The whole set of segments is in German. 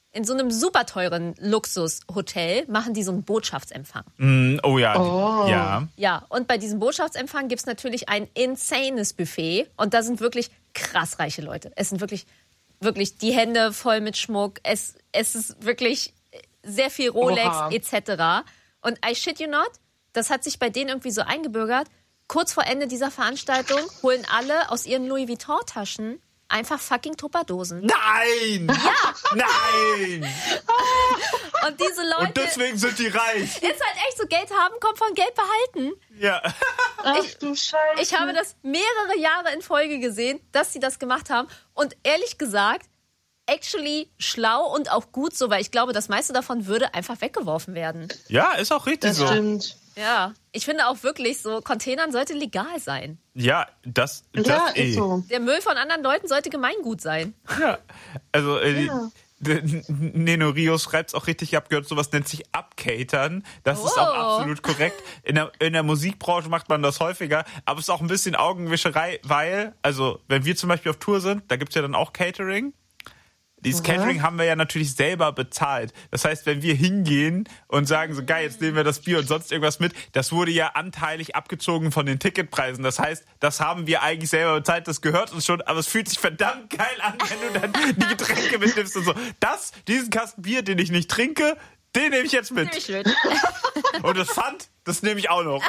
in so einem super teuren Luxushotel machen die so einen Botschaftsempfang. Oh ja. Oh. Ja. Ja, und bei diesem Botschaftsempfang gibt's natürlich ein insanes Buffet. Und da sind wirklich krass reiche Leute. Es sind wirklich die Hände voll mit Schmuck. Es ist wirklich sehr viel Rolex etc. Und I shit you not, das hat sich bei denen irgendwie so eingebürgert. Kurz vor Ende dieser Veranstaltung holen alle aus ihren Louis Vuitton-Taschen einfach fucking Tupperdosen. Nein! Ja! Nein! Und diese Leute... Und deswegen sind die reich. Ist halt echt so, Geld haben kommt von Geld behalten. Ja. Ach du Scheiße. Ich habe das mehrere Jahre in Folge gesehen, dass sie das gemacht haben. Und ehrlich gesagt, actually schlau und auch gut so, weil ich glaube, das meiste davon würde einfach weggeworfen werden. Ja, ist auch richtig Das so. stimmt. Ja, ich finde auch wirklich so, Containern sollte legal sein. Ja, das Ja, ist so. Der Müll von anderen Leuten sollte Gemeingut sein. Ja. Also, Ja. Neno Rios schreibt es auch richtig, ich habe gehört, sowas nennt sich Abcatern. Das ist auch absolut korrekt. In der Musikbranche macht man das häufiger, aber es ist auch ein bisschen Augenwischerei, weil, also, wenn wir zum Beispiel auf Tour sind, da gibt's ja dann auch Catering. Dieses Catering haben wir ja natürlich selber bezahlt. Das heißt, wenn wir hingehen und sagen so, geil, jetzt nehmen wir das Bier und sonst irgendwas mit, das wurde ja anteilig abgezogen von den Ticketpreisen. Das heißt, das haben wir eigentlich selber bezahlt, das gehört uns schon, aber es fühlt sich verdammt geil an, wenn du dann die Getränke mitnimmst und so. Diesen Kasten Bier, den ich nicht trinke, den nehme ich jetzt mit. Und das Pfand, das nehme ich auch noch.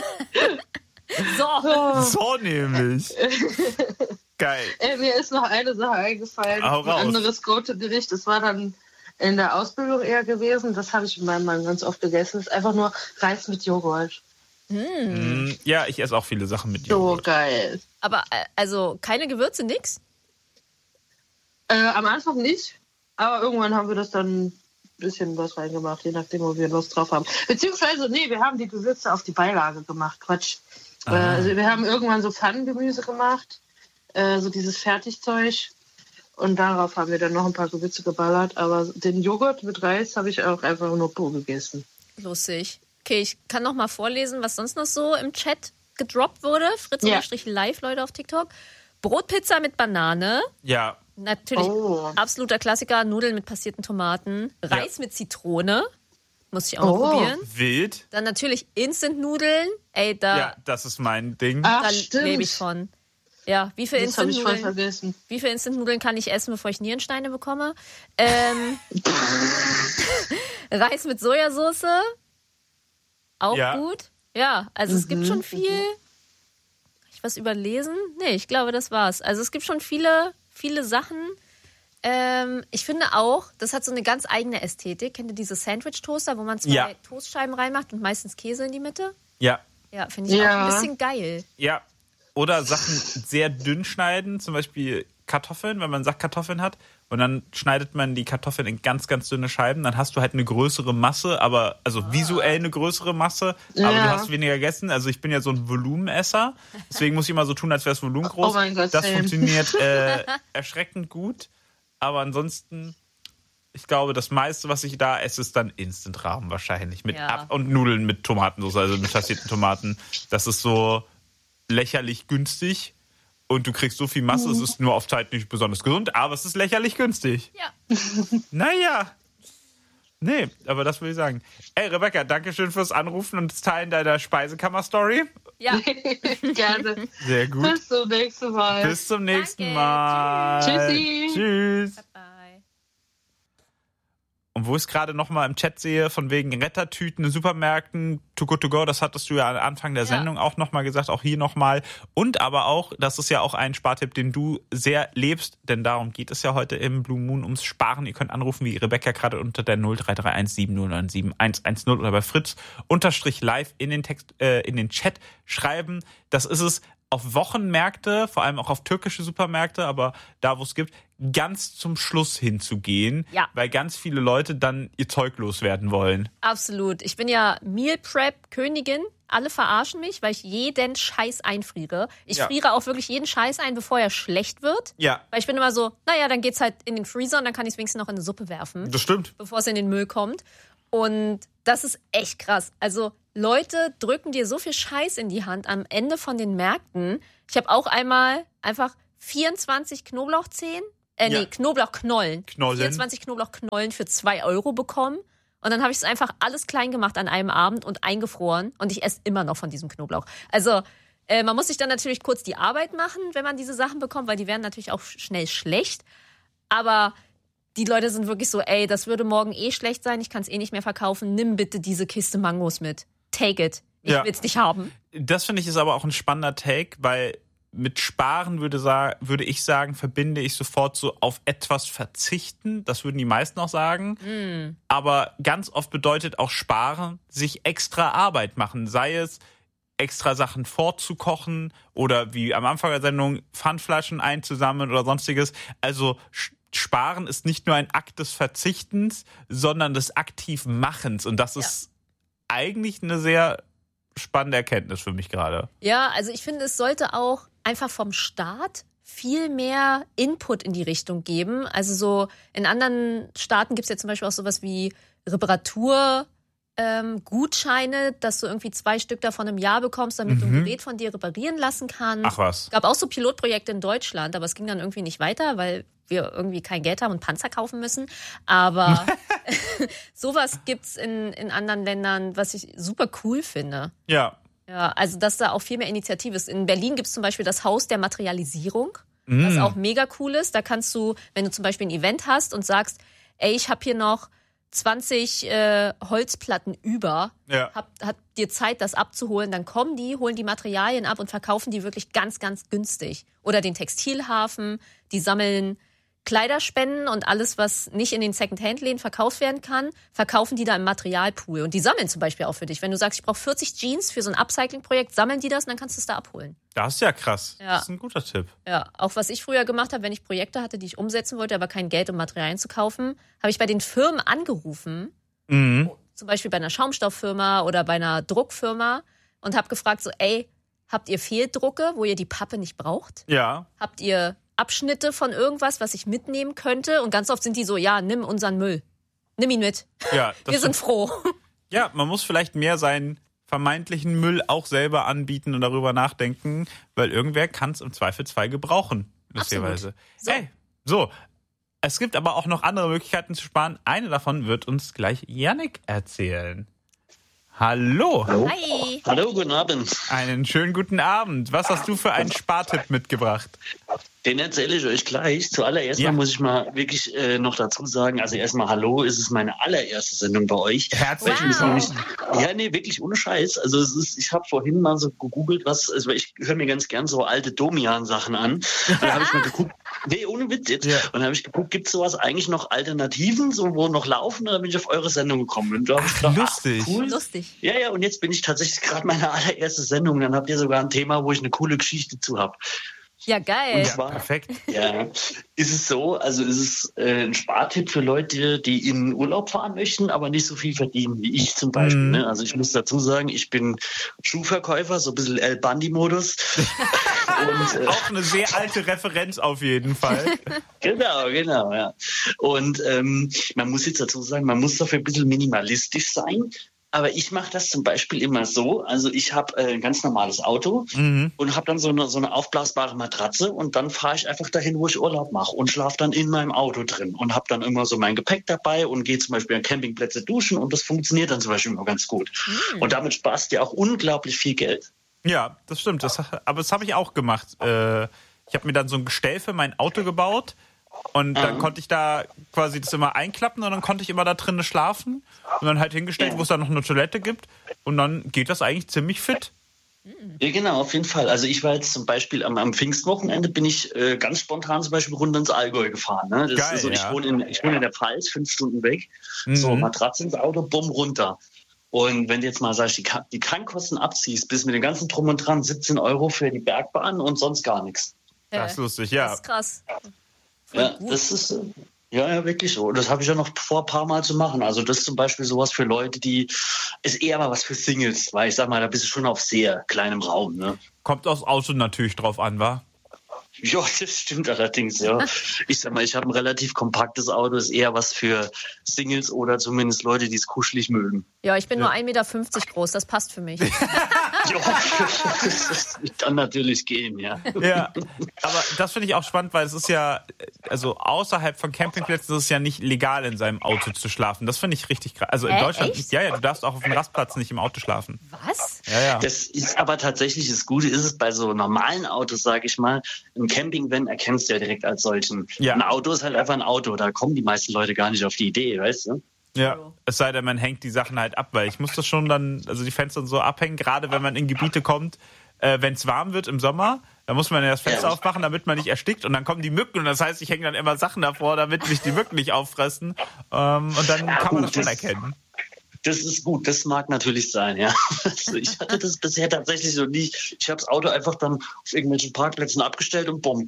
So nämlich. Geil. Mir ist noch eine Sache eingefallen. Hau raus. Ein anderes Gericht. Das war dann in der Ausbildung eher gewesen. Das habe ich mit meinem Mann ganz oft gegessen. Das ist einfach nur Reis mit Joghurt. Ja, ich esse auch viele Sachen mit So Joghurt. geil. Aber also keine Gewürze, nix? Am Anfang nicht. Aber irgendwann haben wir das dann ein bisschen was reingemacht, je nachdem, wo wir Lust drauf haben. Beziehungsweise, nee, wir haben die Gewürze auf die Beilage gemacht. Quatsch. Also wir haben irgendwann so Pfannengemüse gemacht. So dieses Fertigzeug. Und darauf haben wir dann noch ein paar Gewürze geballert. Aber den Joghurt mit Reis habe ich auch einfach nur pur gegessen. Lustig. Okay, ich kann noch mal vorlesen, was sonst noch so im Chat gedroppt wurde. Fritz-Live, Leute, auf TikTok. Brotpizza mit Banane. Ja. Natürlich absoluter Klassiker. Nudeln mit passierten Tomaten. Reis mit Zitrone. Muss ich auch noch probieren. Wild. Dann natürlich Instant-Nudeln. Ey, Ja, das ist mein Ding. Ach, da stimmt. lebe ich von. Ja, wie viel Das habe ich voll Instant-Nudeln? vergessen. Wie viel Instant-Nudeln kann ich essen, bevor ich Nierensteine bekomme? Reis mit Sojasauce. Auch gut. Ja, also es gibt schon viel. Kann ich was überlesen? Nee, ich glaube, das war's. Also es gibt schon viele Sachen. Ich finde auch, das hat so eine ganz eigene Ästhetik. Kennt ihr diese Sandwich-Toaster, wo man zwei Toastscheiben reinmacht und meistens Käse in die Mitte? Ja. Ja, finde ich auch ein bisschen geil. Ja. Oder Sachen sehr dünn schneiden, zum Beispiel Kartoffeln, wenn man Sackkartoffeln hat. Und dann schneidet man die Kartoffeln in ganz, ganz dünne Scheiben. Dann hast du halt eine größere Masse, also visuell eine größere Masse, aber du hast weniger gegessen. Also ich bin ja so ein Volumenesser. Deswegen muss ich immer so tun, als wäre das Volumen groß. Oh mein Gott, das same. funktioniert erschreckend gut. Aber ansonsten, ich glaube, das meiste, was ich da esse, ist dann Instant-Rahmen wahrscheinlich. Und Nudeln mit Tomatensauce, also mit passierten Tomaten. Das ist so lächerlich günstig. Und du kriegst so viel Masse, es ist nur auf Zeit nicht besonders gesund, aber es ist lächerlich günstig. Ja. Naja. Nee, aber das würde ich sagen. Ey, Rebecca, danke schön fürs Anrufen und das Teilen deiner Speisekammer-Story. Ja. Gerne. Sehr gut. Bis zum nächsten Mal. Bis zum nächsten Danke. Mal. Tschüssi. Tschüss. Bye. Und wo ich es gerade nochmal im Chat sehe, von wegen Rettertüten, Supermärkten, Too Good To Go, das hattest du ja am Anfang der Sendung auch nochmal gesagt, auch hier nochmal. Und aber auch, das ist ja auch ein Spartipp, den du sehr lebst, denn darum geht es ja heute im Blue Moon ums Sparen. Ihr könnt anrufen, wie Rebecca gerade unter der 0331 7097 110 oder bei Fritz_live in den Chat schreiben. Das ist es auf Wochenmärkte, vor allem auch auf türkische Supermärkte, aber da, wo es gibt, ganz zum Schluss hinzugehen, weil ganz viele Leute dann ihr Zeug loswerden wollen. Absolut. Ich bin ja Meal Prep Königin. Alle verarschen mich, weil ich jeden Scheiß einfriere. Ich friere auch wirklich jeden Scheiß ein, bevor er schlecht wird. Ja. Weil ich bin immer so, naja, dann geht's halt in den Freezer und dann kann ich es wenigstens noch in eine Suppe werfen. Das stimmt. Bevor es in den Müll kommt. Und das ist echt krass. Also Leute drücken dir so viel Scheiß in die Hand am Ende von den Märkten. Ich habe auch einmal einfach 24 Knoblauchzehen Knoblauchknollen. Knollen. 24 Knoblauchknollen für 2 Euro bekommen. Und dann habe ich es einfach alles klein gemacht an einem Abend und eingefroren. Und ich esse immer noch von diesem Knoblauch. Also man muss sich dann natürlich kurz die Arbeit machen, wenn man diese Sachen bekommt, weil die werden natürlich auch schnell schlecht. Aber die Leute sind wirklich so, ey, das würde morgen schlecht sein, ich kann es nicht mehr verkaufen. Nimm bitte diese Kiste Mangos mit. Take it. Ich will's nicht haben. Das finde ich ist aber auch ein spannender Take, weil mit Sparen würde ich sagen, verbinde ich sofort so auf etwas verzichten. Das würden die meisten auch sagen. Aber ganz oft bedeutet auch Sparen, sich extra Arbeit machen. Sei es extra Sachen vorzukochen oder wie am Anfang der Sendung Pfandflaschen einzusammeln oder sonstiges. Also Sparen ist nicht nur ein Akt des Verzichtens, sondern des aktiven Machens. Und das ist eigentlich eine sehr spannende Erkenntnis für mich gerade. Ja, also ich finde, es sollte auch einfach vom Staat viel mehr Input in die Richtung geben. Also so in anderen Staaten gibt es ja zum Beispiel auch sowas wie Reparaturgutscheine, dass du irgendwie 2 Stück davon im Jahr bekommst, damit du ein Gerät von dir reparieren lassen kannst. Ach was. Es gab auch so Pilotprojekte in Deutschland, aber es ging dann irgendwie nicht weiter, weil wir irgendwie kein Geld haben und Panzer kaufen müssen. Aber sowas gibt's in anderen Ländern, was ich super cool finde. Ja. Ja, also dass da auch viel mehr Initiative ist. In Berlin gibt's zum Beispiel das Haus der Materialisierung, was auch mega cool ist. Da kannst du, wenn du zum Beispiel ein Event hast und sagst, ey, ich habe hier noch 20 Holzplatten über, hat dir Zeit, das abzuholen, dann kommen die, holen die Materialien ab und verkaufen die wirklich ganz, ganz günstig. Oder den Textilhafen, die sammeln Kleiderspenden und alles, was nicht in den Second-Hand-Läden verkauft werden kann, verkaufen die da im Materialpool. Und die sammeln zum Beispiel auch für dich. Wenn du sagst, ich brauche 40 Jeans für so ein Upcycling-Projekt, sammeln die das und dann kannst du es da abholen. Das ist ja krass. Ja. Das ist ein guter Tipp. Ja, auch was ich früher gemacht habe, wenn ich Projekte hatte, die ich umsetzen wollte, aber kein Geld, um Materialien zu kaufen, habe ich bei den Firmen angerufen, zum Beispiel bei einer Schaumstofffirma oder bei einer Druckfirma und habe gefragt so, ey, habt ihr Fehldrucke, wo ihr die Pappe nicht braucht? Ja. Habt ihr Abschnitte von irgendwas, was ich mitnehmen könnte? Und ganz oft sind die so, ja, nimm unseren Müll. Nimm ihn mit. Ja, wir sind froh. Ja, man muss vielleicht mehr seinen vermeintlichen Müll auch selber anbieten und darüber nachdenken, weil irgendwer kann es im Zweifelsfall gebrauchen. Lustigerweise. So, es gibt aber auch noch andere Möglichkeiten zu sparen. Eine davon wird uns gleich Yannick erzählen. Hallo. Hi. Hallo, guten Abend. Einen schönen guten Abend. Was hast du für einen Spartipp mitgebracht? Den erzähle ich euch gleich. Zuallererst mal muss ich mal wirklich noch dazu sagen, also erstmal hallo, es ist meine allererste Sendung bei euch. Herzlich willkommen. Ja, nee, wirklich ohne Scheiß. Also ich habe vorhin mal so gegoogelt, also ich höre mir ganz gern so alte Domian-Sachen an. Und da habe ich mal geguckt, nee, ohne Witz jetzt. Ja. Und da habe ich geguckt, gibt es sowas eigentlich noch Alternativen, so wo noch laufen? Und da bin ich auf eure Sendung gekommen. Und da habe ich gedacht, lustig. Cool. Lustig. Ja, und jetzt bin ich tatsächlich gerade meine allererste Sendung. Dann habt ihr sogar ein Thema, wo ich eine coole Geschichte zu habe. Ja, geil. Und zwar, perfekt. Ja, ist es so, also ist es ein Spartipp für Leute, die in Urlaub fahren möchten, aber nicht so viel verdienen wie ich zum Beispiel. Ne? Also ich muss dazu sagen, ich bin Schuhverkäufer, so ein bisschen El Bandi-Modus. Und, auch eine sehr alte Referenz auf jeden Fall. Genau, ja. Und man muss jetzt dazu sagen, man muss dafür ein bisschen minimalistisch sein. Aber ich mache das zum Beispiel immer so, also ich habe ein ganz normales Auto und habe dann so eine aufblasbare Matratze und dann fahre ich einfach dahin, wo ich Urlaub mache und schlafe dann in meinem Auto drin und habe dann immer so mein Gepäck dabei und gehe zum Beispiel an Campingplätze duschen und das funktioniert dann zum Beispiel immer ganz gut. Und damit sparst du ja auch unglaublich viel Geld. Ja, das stimmt, aber das habe ich auch gemacht. Ich habe mir dann so ein Gestell für mein Auto gebaut. Und dann konnte ich da quasi das immer einklappen und dann konnte ich immer da drinnen schlafen und dann halt hingestellt, wo es dann noch eine Toilette gibt und dann geht das eigentlich ziemlich fit. Ja, genau, auf jeden Fall. Also ich war jetzt zum Beispiel am Pfingstwochenende bin ich ganz spontan zum Beispiel runter ins Allgäu gefahren. Ne? Das Geil, ist so, ja. ich wohne in der Pfalz, 5 Stunden weg. So, Matratze ins Auto, bumm, runter. Und wenn du jetzt mal sagst, die Tankkosten abziehst, bis mit dem ganzen Drum und Dran 17 € für die Bergbahn und sonst gar nichts. Das ist lustig, ja. Das ist krass. Ja, das ist ja wirklich so. Das habe ich ja noch vor, ein paar Mal zu machen. Also das ist zum Beispiel sowas für Leute, ist eher mal was für Singles, weil ich sag mal, da bist du schon auf sehr kleinem Raum. Ne? Kommt aufs Auto natürlich drauf an, wa? Ja, das stimmt allerdings, ja. Ich sag mal, ich habe ein relativ kompaktes Auto, ist eher was für Singles oder zumindest Leute, die es kuschelig mögen. Ja, ich bin nur 1,50 Meter groß, das passt für mich. Ja, das kann natürlich gehen, ja. Ja, aber das finde ich auch spannend, weil es ist ja, also außerhalb von Campingplätzen ist es ja nicht legal, in seinem Auto zu schlafen. Das finde ich richtig krass. Also in Deutschland, echt? ja, du darfst auch auf dem Rastplatz nicht im Auto schlafen. Was? Ja. Das ist aber tatsächlich, das Gute ist es bei so normalen Autos, sage ich mal, ein Campingvan erkennst du ja direkt als solchen. Ja. Ein Auto ist halt einfach ein Auto, da kommen die meisten Leute gar nicht auf die Idee, weißt du? Ja, es sei denn, man hängt die Sachen halt ab, weil ich muss das schon dann, also die Fenster so abhängen, gerade wenn man in Gebiete kommt, wenn es warm wird im Sommer, dann muss man ja das Fenster aufmachen, damit man nicht erstickt und dann kommen die Mücken und das heißt, ich hänge dann immer Sachen davor, damit mich die Mücken nicht auffressen und dann kann man das schon erkennen. Das ist gut, das mag natürlich sein, ja. Also ich hatte das bisher tatsächlich so nicht. Ich habe das Auto einfach dann auf irgendwelchen Parkplätzen abgestellt und bumm.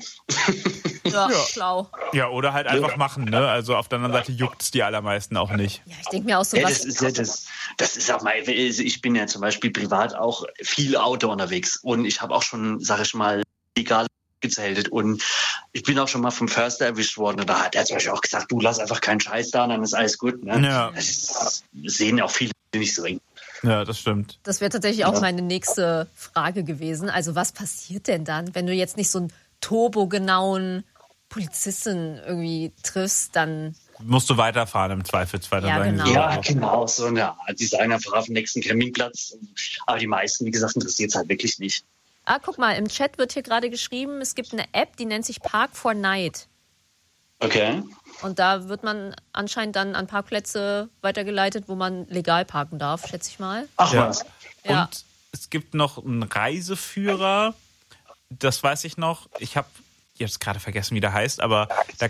Ja, schlau. Ja, oder halt einfach machen, ne? Also auf der anderen Seite juckt's die allermeisten auch nicht. Ja, ich denke mir auch so, Ja, was... das ist auch mal, ich bin ja zum Beispiel privat auch viel Auto unterwegs und ich habe auch schon, sag ich mal, legal gezeltet und ich bin auch schon mal vom Förster erwischt worden und da hat er zum Beispiel auch gesagt, du lass einfach keinen Scheiß da, dann ist alles gut. Ne? Ja. Das sehen ja auch viele nicht so eng. Ja, das stimmt. Das wäre tatsächlich auch meine nächste Frage gewesen. Also was passiert denn dann, wenn du jetzt nicht so einen turbogenauen Polizisten irgendwie triffst, dann... Musst du weiterfahren im Zweifelsfall. Ja, genau. Ja, genau, so eine Art Designer auf dem nächsten Campingplatz. Aber die meisten, wie gesagt, interessiert es halt wirklich nicht. Ah, guck mal, im Chat wird hier gerade geschrieben, es gibt eine App, die nennt sich Park4Night. Okay. Und da wird man anscheinend dann an Parkplätze weitergeleitet, wo man legal parken darf, schätze ich mal. Ach Ja. was. Ja. Und es gibt noch einen Reiseführer, das weiß ich noch. Ich habe jetzt gerade vergessen, wie der heißt, aber da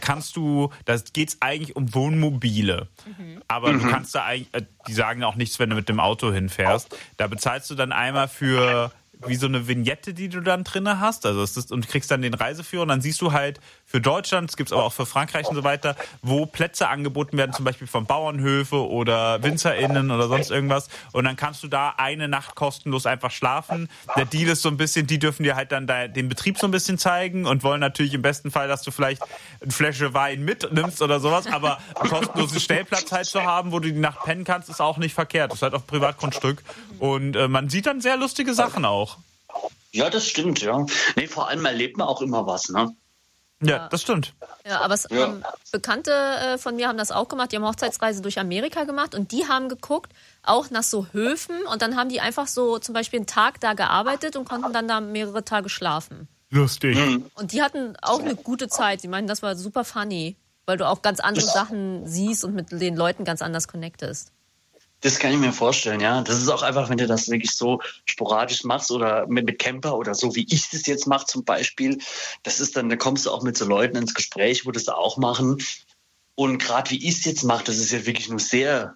geht es eigentlich um Wohnmobile. Aber du kannst da eigentlich, die sagen auch nichts, wenn du mit dem Auto hinfährst. Da bezahlst du dann einmal für wie so eine Vignette, die du dann drinne hast. Also und kriegst dann den Reiseführer und dann siehst du halt für Deutschland, es gibt es aber auch für Frankreich und so weiter, wo Plätze angeboten werden, zum Beispiel von Bauernhöfe oder WinzerInnen oder sonst irgendwas. Und dann kannst du da eine Nacht kostenlos einfach schlafen. Der Deal ist so ein bisschen, die dürfen dir halt dann den Betrieb so ein bisschen zeigen und wollen natürlich im besten Fall, dass du vielleicht eine Flasche Wein mitnimmst oder sowas, aber einen kostenlosen Stellplatz halt zu haben, wo du die Nacht pennen kannst, ist auch nicht verkehrt. Das ist halt auf Privatgrundstück. Und man sieht dann sehr lustige Sachen auch. Ja, das stimmt, ja. Nee, vor allem erlebt man auch immer was, ne? Ja, das stimmt. Ja, aber Bekannte von mir haben das auch gemacht. Die haben Hochzeitsreise durch Amerika gemacht und die haben geguckt, auch nach so Höfen. Und dann haben die einfach so zum Beispiel einen Tag da gearbeitet und konnten dann da mehrere Tage schlafen. Lustig. Und die hatten auch eine gute Zeit. Sie meinten, das war super funny, weil du auch ganz andere Sachen siehst und mit den Leuten ganz anders connectest. Das kann ich mir vorstellen, ja. Das ist auch einfach, wenn du das wirklich so sporadisch machst oder mit Camper oder so, wie ich das jetzt mache zum Beispiel. Das ist dann, da kommst du auch mit so Leuten ins Gespräch, wo das auch machen. Und gerade wie ich es jetzt mache, das ist ja wirklich nur sehr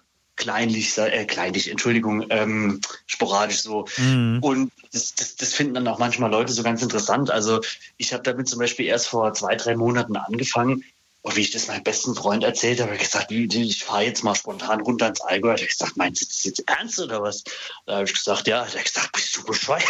sporadisch so. Und das finden dann auch manchmal Leute so ganz interessant. Also ich habe damit zum Beispiel erst vor 2-3 Monaten angefangen. Und wie ich das meinem besten Freund erzählt habe, habe ich gesagt, ich fahre jetzt mal spontan runter ins Allgäu. Da habe ich gesagt, meinst du das jetzt ernst oder was? Da habe ich gesagt, ja. Da habe ich gesagt, bist du bescheuert?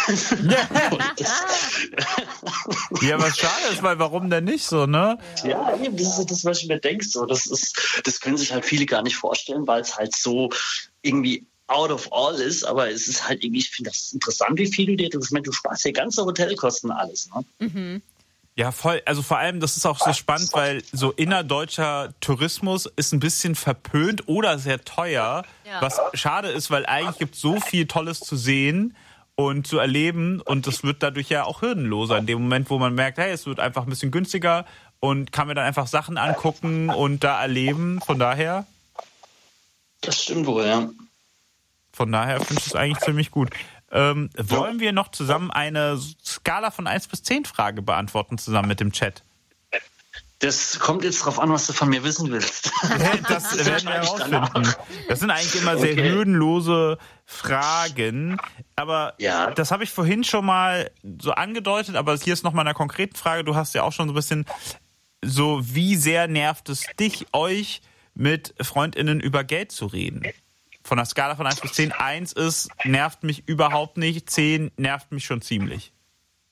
Ja, was schade ist, weil warum denn nicht so, ne? Ja, das ist das, was ich mir denke. So, das können sich halt viele gar nicht vorstellen, weil es halt so irgendwie out of all ist. Aber es ist halt irgendwie, ich finde das interessant, wie viel du sparst hier ganze Hotelkosten alles, ne? Mhm. Ja, voll. Also vor allem, das ist auch so spannend, weil so innerdeutscher Tourismus ist ein bisschen verpönt oder sehr teuer. Ja. Was schade ist, weil eigentlich gibt es so viel Tolles zu sehen und zu erleben und das wird dadurch ja auch hürdenloser. In dem Moment, wo man merkt, hey, es wird einfach ein bisschen günstiger und kann mir dann einfach Sachen angucken und da erleben. Von daher. Das stimmt wohl, ja. Von daher finde ich es eigentlich ziemlich gut. Wollen wir noch zusammen eine Skala von 1 bis 10 Frage beantworten, zusammen mit dem Chat? Das kommt jetzt drauf an, was du von mir wissen willst. Das werden wir herausfinden. Das sind eigentlich immer sehr hürdenlose Fragen. Aber ja, das habe ich vorhin schon mal so angedeutet. Aber hier ist noch mal eine konkrete Frage. Du hast ja auch schon so ein bisschen so, wie sehr nervt es euch, mit FreundInnen über Geld zu reden? Von der Skala von 1 bis 10. 1 ist, nervt mich überhaupt nicht. 10 nervt mich schon ziemlich.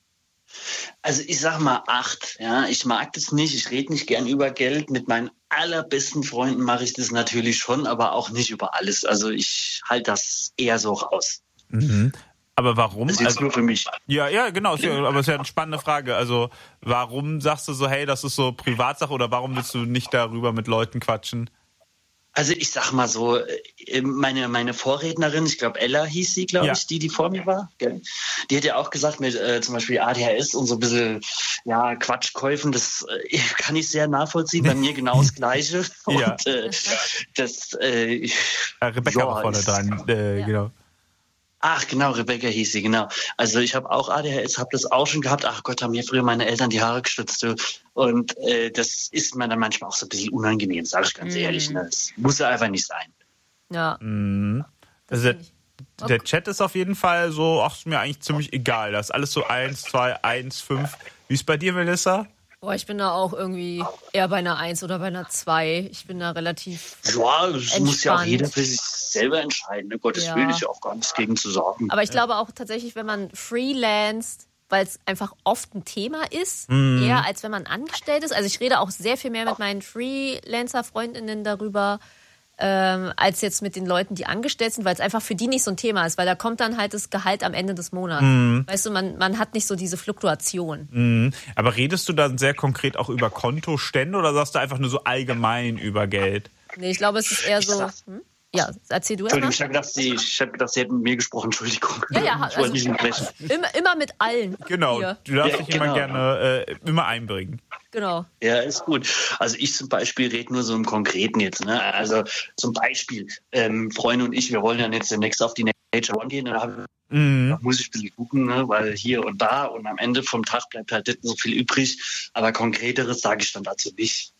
Also ich sag mal 8. Ja, ich mag das nicht. Ich rede nicht gern über Geld. Mit meinen allerbesten Freunden mache ich das natürlich schon, aber auch nicht über alles. Also ich halte das eher so raus. Mhm. Aber warum? Das ist jetzt nur für mich. Ja, genau. Aber es ist ja eine spannende Frage. Also warum sagst du so, hey, das ist so Privatsache, oder warum willst du nicht darüber mit Leuten quatschen? Also ich sag mal so, meine Vorrednerin, ich glaube Ella hieß sie, glaube ich, die vor mir war, gell? Die hat ja auch gesagt, mit zum Beispiel ADHS und so ein bisschen Quatschkäufen, das kann ich sehr nachvollziehen, bei mir genau das Gleiche. Ja. Und das Rebecca war vorne dran, genau. Ach genau, Rebecca hieß sie, genau. Also ich habe auch ADHS, habe das auch schon gehabt. Ach Gott, haben mir früher meine Eltern die Haare gestützt. Und das ist mir dann manchmal auch so ein bisschen unangenehm, sage ich ganz ehrlich. Ne? Das muss ja einfach nicht sein. Ja. Also der Chat ist auf jeden Fall so, ach, ist mir eigentlich ziemlich egal. Das ist alles so 1, 2, 1, 5. Wie ist bei dir, Melissa? Boah, ich bin da auch irgendwie eher bei einer 1 oder bei einer 2. Ich bin da relativ Ja, das entspannt. muss ja auch jeder für sich selber entscheiden. Ne? Gottes Willen ist ja auch gar nichts gegen zu sagen. Aber ich glaube auch tatsächlich, wenn man freelanced, weil es einfach oft ein Thema ist, eher als wenn man angestellt ist. Also ich rede auch sehr viel mehr mit meinen Freelancer-Freundinnen darüber, als jetzt mit den Leuten, die angestellt sind, weil es einfach für die nicht so ein Thema ist, weil da kommt dann halt das Gehalt am Ende des Monats. Weißt du, man hat nicht so diese Fluktuation. Aber redest du dann sehr konkret auch über Kontostände oder sagst du einfach nur so allgemein über Geld? Nee, ich glaube, es ist eher so... Ja, erzähl du erst mal. Entschuldigung, ich hab gedacht, Sie hätten mit mir gesprochen, Entschuldigung. Ja, ich wollte nicht unterbrechen. Immer mit allen. Genau, Hier. du darfst dich immer gerne immer einbringen. Genau. Ja, ist gut. Also ich zum Beispiel rede nur so im Konkreten jetzt. Ne? Also zum Beispiel, Freunde und ich, wir wollen ja jetzt demnächst auf die Nature One gehen. Da muss ich ein bisschen gucken, ne? Weil hier und da und am Ende vom Tag bleibt halt nicht so viel übrig. Aber Konkreteres sage ich dann dazu nicht.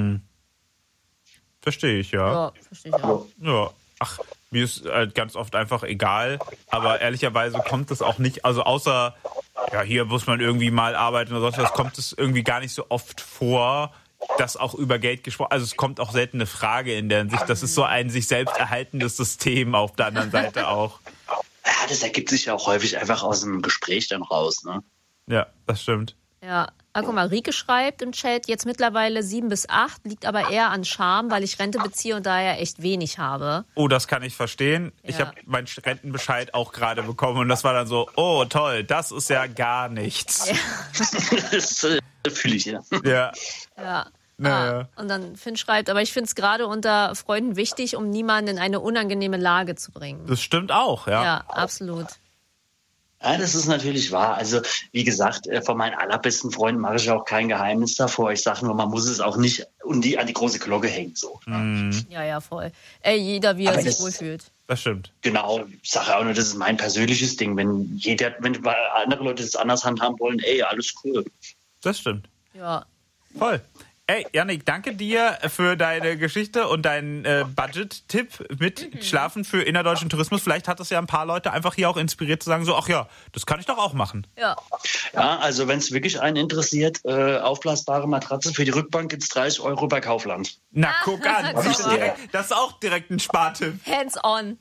Verstehe ich, ja. Ja, verstehe ich auch. Ja, ach, mir ist halt ganz oft einfach egal, aber ehrlicherweise kommt das auch nicht, also außer, ja, hier muss man irgendwie mal arbeiten oder sonst was, kommt es irgendwie gar nicht so oft vor, dass auch über Geld gesprochen, also es kommt auch selten eine Frage in der Hinsicht, das ist so ein sich selbst erhaltendes System auf der anderen Seite auch. Ja, das ergibt sich ja auch häufig einfach aus dem Gespräch dann raus, ne? Ja, das stimmt. Ja, guck mal, Rike schreibt im Chat, jetzt mittlerweile 7 bis 8, liegt aber eher an Scham, weil ich Rente beziehe und daher echt wenig habe. Oh, das kann ich verstehen. Ja. Ich habe meinen Rentenbescheid auch gerade bekommen und das war dann so, oh toll, das ist ja gar nichts. Das fühle ich, ja. Ja. Ja. Naja. Und dann Finn schreibt, aber ich finde es gerade unter Freunden wichtig, um niemanden in eine unangenehme Lage zu bringen. Das stimmt auch, ja. Ja, absolut. Ja, das ist natürlich wahr. Also wie gesagt, von meinen allerbesten Freunden mache ich auch kein Geheimnis davor. Ich sage nur, man muss es auch nicht an die große Glocke hängen. So. Ja, voll. Ey, jeder, wie er Aber sich das- wohlfühlt. Das stimmt. Genau, ich sage auch nur, das ist mein persönliches Ding. Wenn andere Leute das anders handhaben wollen, ey, alles cool. Das stimmt. Ja. Voll. Ey, Yannick, danke dir für deine Geschichte und deinen Budget-Tipp mit Schlafen für innerdeutschen Tourismus. Vielleicht hat das ja ein paar Leute einfach hier auch inspiriert zu sagen, so, ach ja, das kann ich doch auch machen. Ja. Ja, also wenn es wirklich einen interessiert, aufblasbare Matratze für die Rückbank gibt's 30 € bei Kaufland. Na, guck an. guck Siehst du mal. direkt, das ist auch direkt ein Spartipp. Hands on.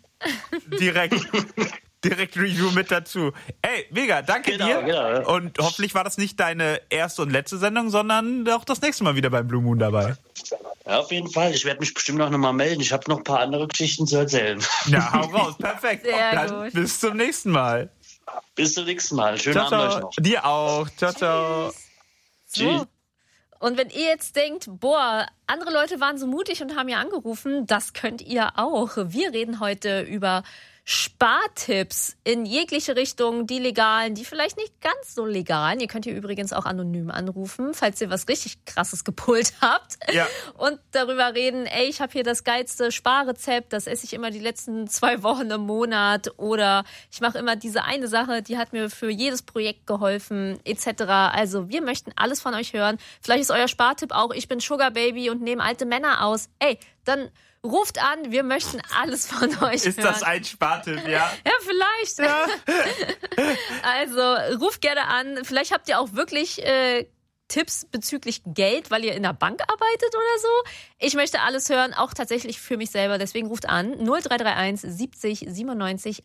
Direkt Review mit dazu. Ey, mega, danke Genau, dir. ja. Und hoffentlich war das nicht deine erste und letzte Sendung, sondern auch das nächste Mal wieder beim Blue Moon dabei. Ja, auf jeden Fall. Ich werde mich bestimmt noch mal melden. Ich habe noch ein paar andere Geschichten zu erzählen. Ja, hau raus. Perfekt. Sehr Dann gut. bis zum nächsten Mal. Bis zum nächsten Mal. Schönen Ciao, Abend euch ciao. noch. Dir auch. Ciao, ciao. Tschüss. So. Und wenn ihr jetzt denkt, boah, andere Leute waren so mutig und haben ja angerufen, das könnt ihr auch. Wir reden heute über Spartipps in jegliche Richtung, die legalen, die vielleicht nicht ganz so legalen. Ihr könnt hier übrigens auch anonym anrufen, falls ihr was richtig Krasses gepult habt. Ja. Und darüber reden, ey, ich habe hier das geilste Sparrezept, das esse ich immer die letzten 2 Wochen im Monat. Oder ich mache immer diese eine Sache, die hat mir für jedes Projekt geholfen, etc. Also wir möchten alles von euch hören. Vielleicht ist euer Spartipp auch, ich bin Sugar Baby und nehme alte Männer aus. Ey, dann ruft an, wir möchten alles von euch Ist hören. das ein Spartipp, ja? Ja, vielleicht. Ja. Also ruft gerne an. Vielleicht habt ihr auch wirklich Tipps bezüglich Geld, weil ihr in der Bank arbeitet oder so. Ich möchte alles hören, auch tatsächlich für mich selber. Deswegen ruft an 0331 70 97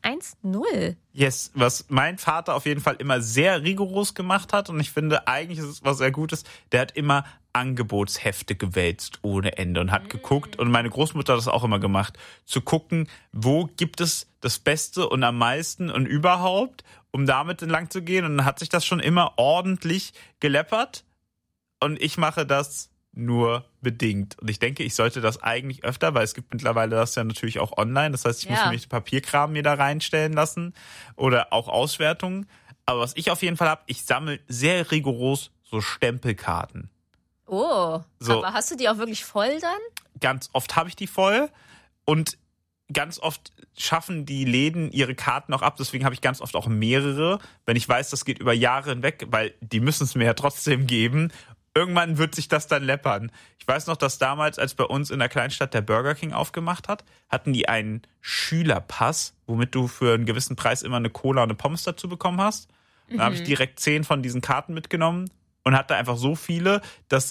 110. Yes, was mein Vater auf jeden Fall immer sehr rigoros gemacht hat und ich finde, eigentlich ist es was sehr Gutes, der hat immer Angebotshefte gewälzt ohne Ende und hat geguckt, und meine Großmutter hat das auch immer gemacht, zu gucken, wo gibt es das Beste und am meisten und überhaupt, um damit entlang zu gehen, und dann hat sich das schon immer ordentlich geleppert, und ich mache das nur bedingt. Und ich denke, ich sollte das eigentlich öfter, weil es gibt mittlerweile das ja natürlich auch online. Das heißt, ich muss nämlich den Papierkram mir da reinstellen lassen oder auch Auswertungen. Aber was ich auf jeden Fall habe, ich sammle sehr rigoros so Stempelkarten. Oh, So. Aber hast du die auch wirklich voll dann? Ganz oft habe ich die voll und ganz oft schaffen die Läden ihre Karten auch ab. Deswegen habe ich ganz oft auch mehrere, wenn ich weiß, das geht über Jahre hinweg, weil die müssen es mir ja trotzdem geben. Irgendwann wird sich das dann läppern. Ich weiß noch, dass damals, als bei uns in der Kleinstadt der Burger King aufgemacht hat, hatten die einen Schülerpass, womit du für einen gewissen Preis immer eine Cola und eine Pommes dazu bekommen hast. Da habe ich direkt 10 von diesen Karten mitgenommen und hatte einfach so viele, dass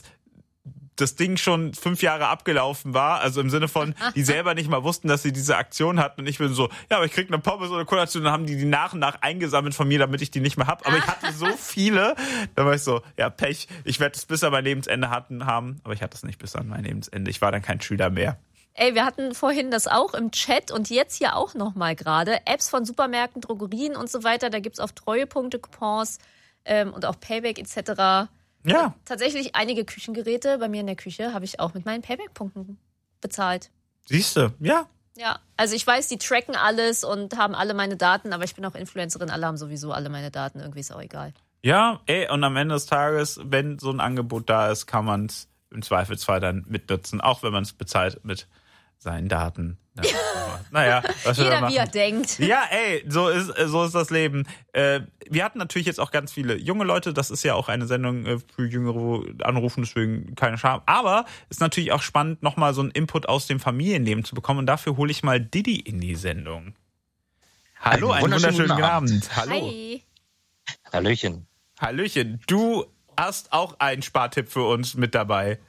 das Ding schon 5 Jahre abgelaufen war, also im Sinne von, die selber nicht mal wussten, dass sie diese Aktion hatten, und ich bin so, ja, aber ich krieg eine Pommes oder eine Cola dazu, und dann haben die nach und nach eingesammelt von mir, damit ich die nicht mehr hab, aber ich hatte so viele, da war ich so, ja, Pech, ich werde es bis an mein Lebensende haben, aber ich hatte es nicht bis an mein Lebensende, ich war dann kein Schüler mehr. Ey, wir hatten vorhin das auch im Chat und jetzt hier auch nochmal gerade. Apps von Supermärkten, Drogerien und so weiter, da gibt's auf Treuepunkte Coupons und auch Payback etc. Ja. Tatsächlich einige Küchengeräte bei mir in der Küche habe ich auch mit meinen Payback-Punkten bezahlt. Siehste, ja. Ja, also ich weiß, die tracken alles und haben alle meine Daten, aber ich bin auch Influencerin, alle haben sowieso alle meine Daten, irgendwie ist auch egal. Ja, und am Ende des Tages, wenn so ein Angebot da ist, kann man es im Zweifelsfall dann mitnutzen, auch wenn man es bezahlt mit seinen Daten. Ja, naja, was Jeder, wir wie er denkt. Ja, so ist das Leben. Wir hatten natürlich jetzt auch ganz viele junge Leute. Das ist ja auch eine Sendung für Jüngere, wo anrufen, deswegen keine Scham. Aber ist natürlich auch spannend, nochmal so einen Input aus dem Familienleben zu bekommen. Und dafür hole ich mal Didi in die Sendung. Hallo, einen wunderschönen guten Abend. Hallo. Hi. Hallöchen. Hallöchen. Du hast auch einen Spartipp für uns mit dabei.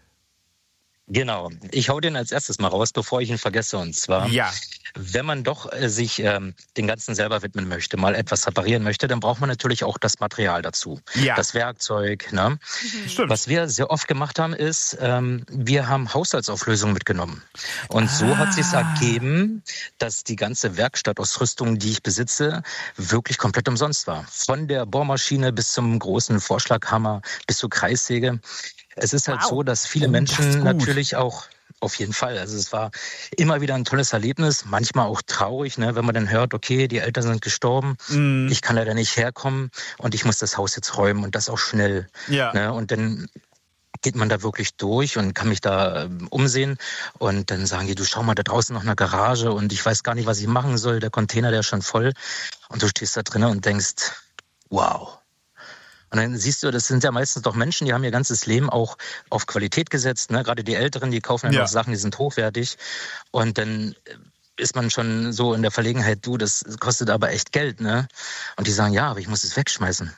Genau. Ich hau den als erstes mal raus, bevor ich ihn vergesse. Und zwar, wenn man doch sich den Ganzen selber widmen möchte, mal etwas reparieren möchte, dann braucht man natürlich auch das Material dazu. Ja. Das Werkzeug. Ne? Stimmt. Was wir sehr oft gemacht haben, ist, wir haben Haushaltsauflösung mitgenommen. Und so hat es sich ergeben, dass die ganze Werkstattausrüstung, die ich besitze, wirklich komplett umsonst war. Von der Bohrmaschine bis zum großen Vorschlaghammer bis zur Kreissäge. Es ist halt so, dass viele Menschen natürlich auch, auf jeden Fall, also es war immer wieder ein tolles Erlebnis, manchmal auch traurig, ne, wenn man dann hört, okay, die Eltern sind gestorben, ich kann leider nicht herkommen und ich muss das Haus jetzt räumen und das auch schnell. Ja. Ne, und dann geht man da wirklich durch und kann mich da umsehen und dann sagen die, du schau mal, da draußen noch eine Garage und ich weiß gar nicht, was ich machen soll, der Container, der ist schon voll, und du stehst da drinnen und denkst, wow. Und dann siehst du, das sind ja meistens doch Menschen, die haben ihr ganzes Leben auch auf Qualität gesetzt. Ne? Gerade die Älteren, die kaufen einfach Sachen, die sind hochwertig. Und dann ist man schon so in der Verlegenheit, du, das kostet aber echt Geld. Ne? Und die sagen, ja, aber ich muss es wegschmeißen.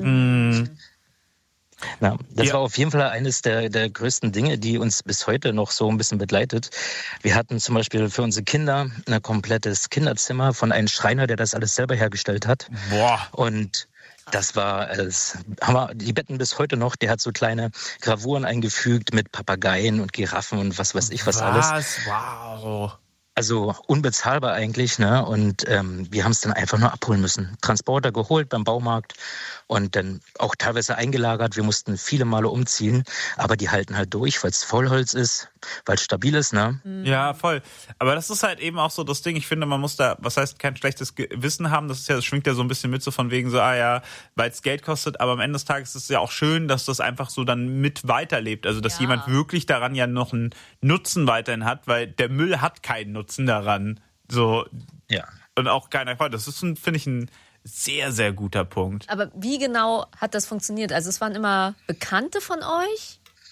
Na, das war auf jeden Fall eines der größten Dinge, die uns bis heute noch so ein bisschen begleitet. Wir hatten zum Beispiel für unsere Kinder ein komplettes Kinderzimmer von einem Schreiner, der das alles selber hergestellt hat. Boah. Und das war es. Haben wir die Betten bis heute noch. Der hat so kleine Gravuren eingefügt mit Papageien und Giraffen und was weiß ich was alles. Wow. Also unbezahlbar eigentlich, ne? Und wir haben es dann einfach nur abholen müssen. Transporter geholt beim Baumarkt und dann auch teilweise eingelagert. Wir mussten viele Male umziehen, aber die halten halt durch, weil es Vollholz ist, weil es stabil ist, ne? Ja, voll. Aber das ist halt eben auch so das Ding. Ich finde, man muss da, was heißt kein schlechtes Gewissen haben. Das schwingt ja so ein bisschen mit, so von wegen so, weil es Geld kostet. Aber am Ende des Tages ist es ja auch schön, dass das einfach so dann mit weiterlebt. Also, dass jemand wirklich daran ja noch einen Nutzen weiterhin hat, weil der Müll hat keinen Nutzen daran. So. Ja. Und auch keiner Freude. Das ist, finde ich, ein sehr, sehr guter Punkt. Aber wie genau hat das funktioniert? Also es waren immer Bekannte von euch?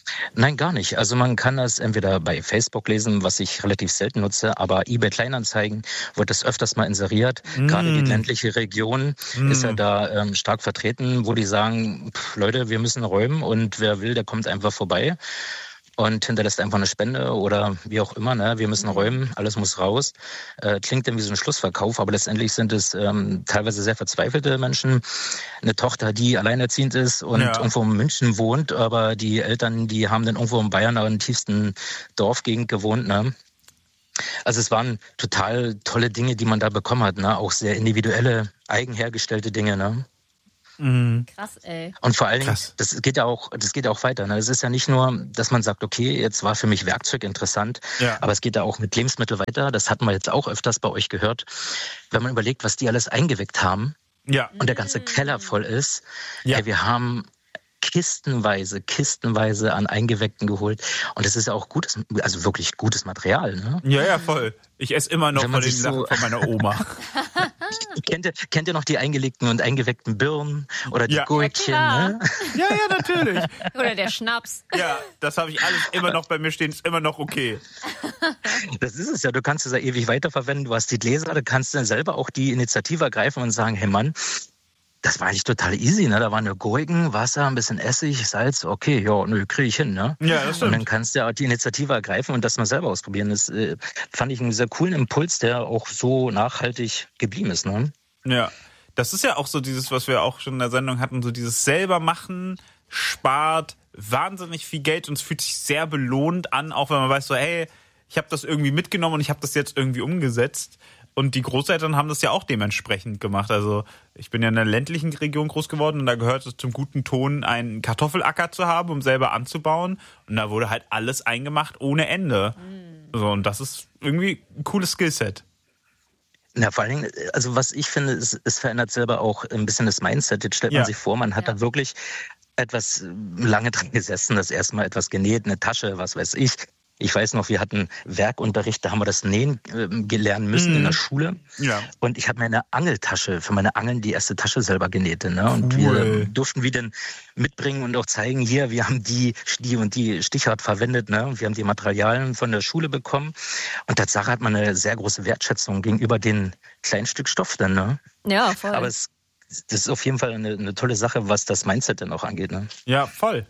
Nein, gar nicht. Also man kann das entweder bei Facebook lesen, was ich relativ selten nutze, aber eBay Kleinanzeigen wird das öfters mal inseriert. Gerade die ländliche Region ist ja da stark vertreten, wo die sagen, Leute, wir müssen räumen und wer will, der kommt einfach vorbei und hinterlässt einfach eine Spende oder wie auch immer, ne? Wir müssen räumen, alles muss raus. Klingt dann wie so ein Schlussverkauf, aber letztendlich sind es teilweise sehr verzweifelte Menschen. Eine Tochter, die alleinerziehend ist und irgendwo in München wohnt, aber die Eltern, die haben dann irgendwo in Bayern in der tiefsten Dorfgegend gewohnt, ne? Also es waren total tolle Dinge, die man da bekommen hat, ne? Auch sehr individuelle, eigenhergestellte Dinge, ne? Krass, ey. Und vor allen Dingen, das geht ja auch weiter. Ne? Es ist ja nicht nur, dass man sagt, okay, jetzt war für mich Werkzeug interessant, aber es geht ja auch mit Lebensmitteln weiter. Das hatten wir jetzt auch öfters bei euch gehört. Wenn man überlegt, was die alles eingeweckt haben und der ganze Keller voll ist, ey, wir haben kistenweise an Eingeweckten geholt. Und es ist ja auch gutes, also wirklich gutes Material. Ne? Ja, voll. Ich esse immer noch von den Sachen von meiner Oma. Kennt ihr noch die eingelegten und eingeweckten Birnen oder die Gurkchen? Ne? Ja, natürlich. Oder der Schnaps. Ja, das habe ich alles immer noch bei mir stehen, ist immer noch okay. Das ist es ja, du kannst es ja ewig weiterverwenden, du hast die Gläser, du kannst dann selber auch die Initiative ergreifen und sagen, hey Mann, das war eigentlich total easy, ne? Da waren nur Gurken, Wasser, ein bisschen Essig, Salz, okay, kriege ich hin, ne? Ja, das stimmt. Und dann kannst du ja auch die Initiative ergreifen und das mal selber ausprobieren. Das fand ich einen sehr coolen Impuls, der auch so nachhaltig geblieben ist, ne? Ja, das ist ja auch so dieses, was wir auch schon in der Sendung hatten, so dieses selber machen, spart wahnsinnig viel Geld und es fühlt sich sehr belohnt an, auch wenn man weiß so, hey, ich habe das irgendwie mitgenommen und ich habe das jetzt irgendwie umgesetzt. Und die Großeltern haben das ja auch dementsprechend gemacht. Also ich bin ja in einer ländlichen Region groß geworden und da gehört es zum guten Ton, einen Kartoffelacker zu haben, um selber anzubauen. Und da wurde halt alles eingemacht ohne Ende. So, und das ist irgendwie ein cooles Skillset. Na, vor allen Dingen, also was ich finde, es verändert selber auch ein bisschen das Mindset. Jetzt stellt man sich vor, man hat da wirklich etwas lange dran gesessen, das erstmal etwas genäht, eine Tasche, was weiß ich. Ich weiß noch, wir hatten Werkunterricht, da haben wir das Nähen lernen müssen in der Schule. Ja. Und ich habe mir eine Angeltasche, für meine Angeln die erste Tasche selber genäht. Ne? Und wir durften dann mitbringen und auch zeigen, hier, wir haben die und die Stichart verwendet. Ne? Wir haben die Materialien von der Schule bekommen. Und Tatsache hat man eine sehr große Wertschätzung gegenüber den kleinen Stück Stoff dann. Ne? Ja, voll. Aber das ist auf jeden Fall eine tolle Sache, was das Mindset dann auch angeht. Ne? Ja, voll.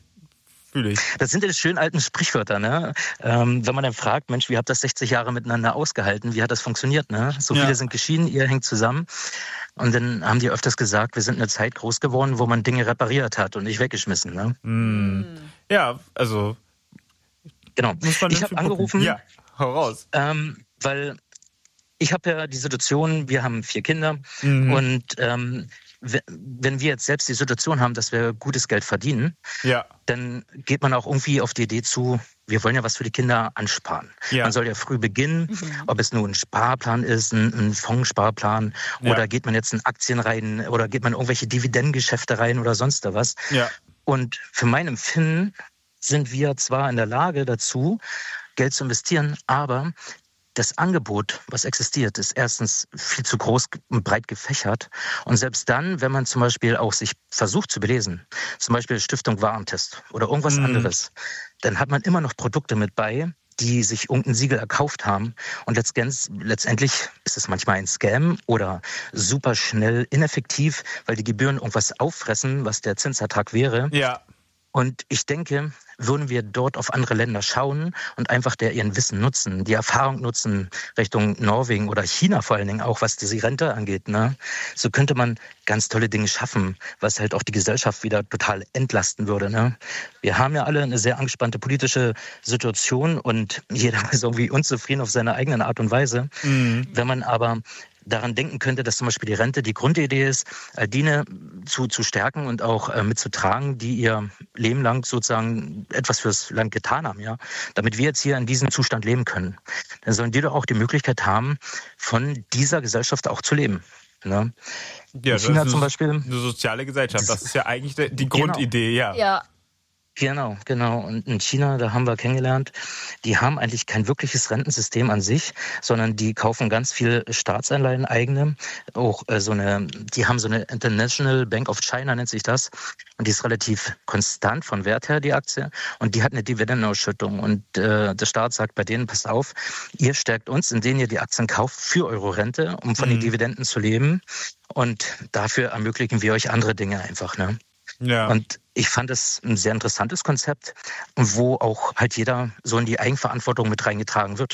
Das sind ja die schönen alten Sprichwörter, ne? Wenn man dann fragt, Mensch, wie habt ihr das 60 Jahre miteinander ausgehalten? Wie hat das funktioniert, ne? So viele sind geschieden, ihr hängt zusammen. Und dann haben die öfters gesagt, wir sind in einer Zeit groß geworden, wo man Dinge repariert hat und nicht weggeschmissen, ne? Ja, also. Genau. Ich habe angerufen. Ja, hau raus. Weil ich habe ja die Situation, wir haben 4 Kinder und wenn wir jetzt selbst die Situation haben, dass wir gutes Geld verdienen, dann geht man auch irgendwie auf die Idee zu, wir wollen ja was für die Kinder ansparen. Ja. Man soll ja früh beginnen, ob es nur ein Sparplan ist, ein Fondssparplan oder geht man jetzt in Aktien rein oder geht man in irgendwelche Dividendengeschäfte rein oder sonst was. Ja. Und für mein Empfinden sind wir zwar in der Lage dazu, Geld zu investieren, aber das Angebot, was existiert, ist erstens viel zu groß und breit gefächert. Und selbst dann, wenn man zum Beispiel auch sich versucht zu belesen, zum Beispiel Stiftung Warentest oder irgendwas anderes, dann hat man immer noch Produkte mit bei, die sich irgendein Siegel erkauft haben. Und letztendlich ist es manchmal ein Scam oder super schnell ineffektiv, weil die Gebühren irgendwas auffressen, was der Zinsertrag wäre. Ja. Und ich denke, würden wir dort auf andere Länder schauen und einfach ihren Wissen nutzen, die Erfahrung nutzen Richtung Norwegen oder China vor allen Dingen auch, was diese Rente angeht, ne? So könnte man ganz tolle Dinge schaffen, was halt auch die Gesellschaft wieder total entlasten würde, ne? Wir haben ja alle eine sehr angespannte politische Situation und jeder ist irgendwie unzufrieden auf seine eigene Art und Weise. Wenn man aber daran denken könnte, dass zum Beispiel die Rente die Grundidee ist, Aldine zu stärken und auch mitzutragen, die ihr Leben lang sozusagen etwas fürs Land getan haben, ja, damit wir jetzt hier in diesem Zustand leben können. Dann sollen die doch auch die Möglichkeit haben, von dieser Gesellschaft auch zu leben. Ne? Ja, China zum Beispiel. Eine soziale Gesellschaft, das ist ja eigentlich die Grundidee, ja. Genau. Und in China, da haben wir kennengelernt, die haben eigentlich kein wirkliches Rentensystem an sich, sondern die kaufen ganz viel Staatsanleihen eigene. Auch die haben so eine International Bank of China, nennt sich das. Und die ist relativ konstant von Wert her, die Aktie. Und die hat eine Dividendenausschüttung. Und der Staat sagt bei denen, passt auf, ihr stärkt uns, indem ihr die Aktien kauft für eure Rente, um von den Dividenden zu leben. Und dafür ermöglichen wir euch andere Dinge einfach, ne? Ja. Und ich fand es ein sehr interessantes Konzept, wo auch halt jeder so in die Eigenverantwortung mit reingetragen wird.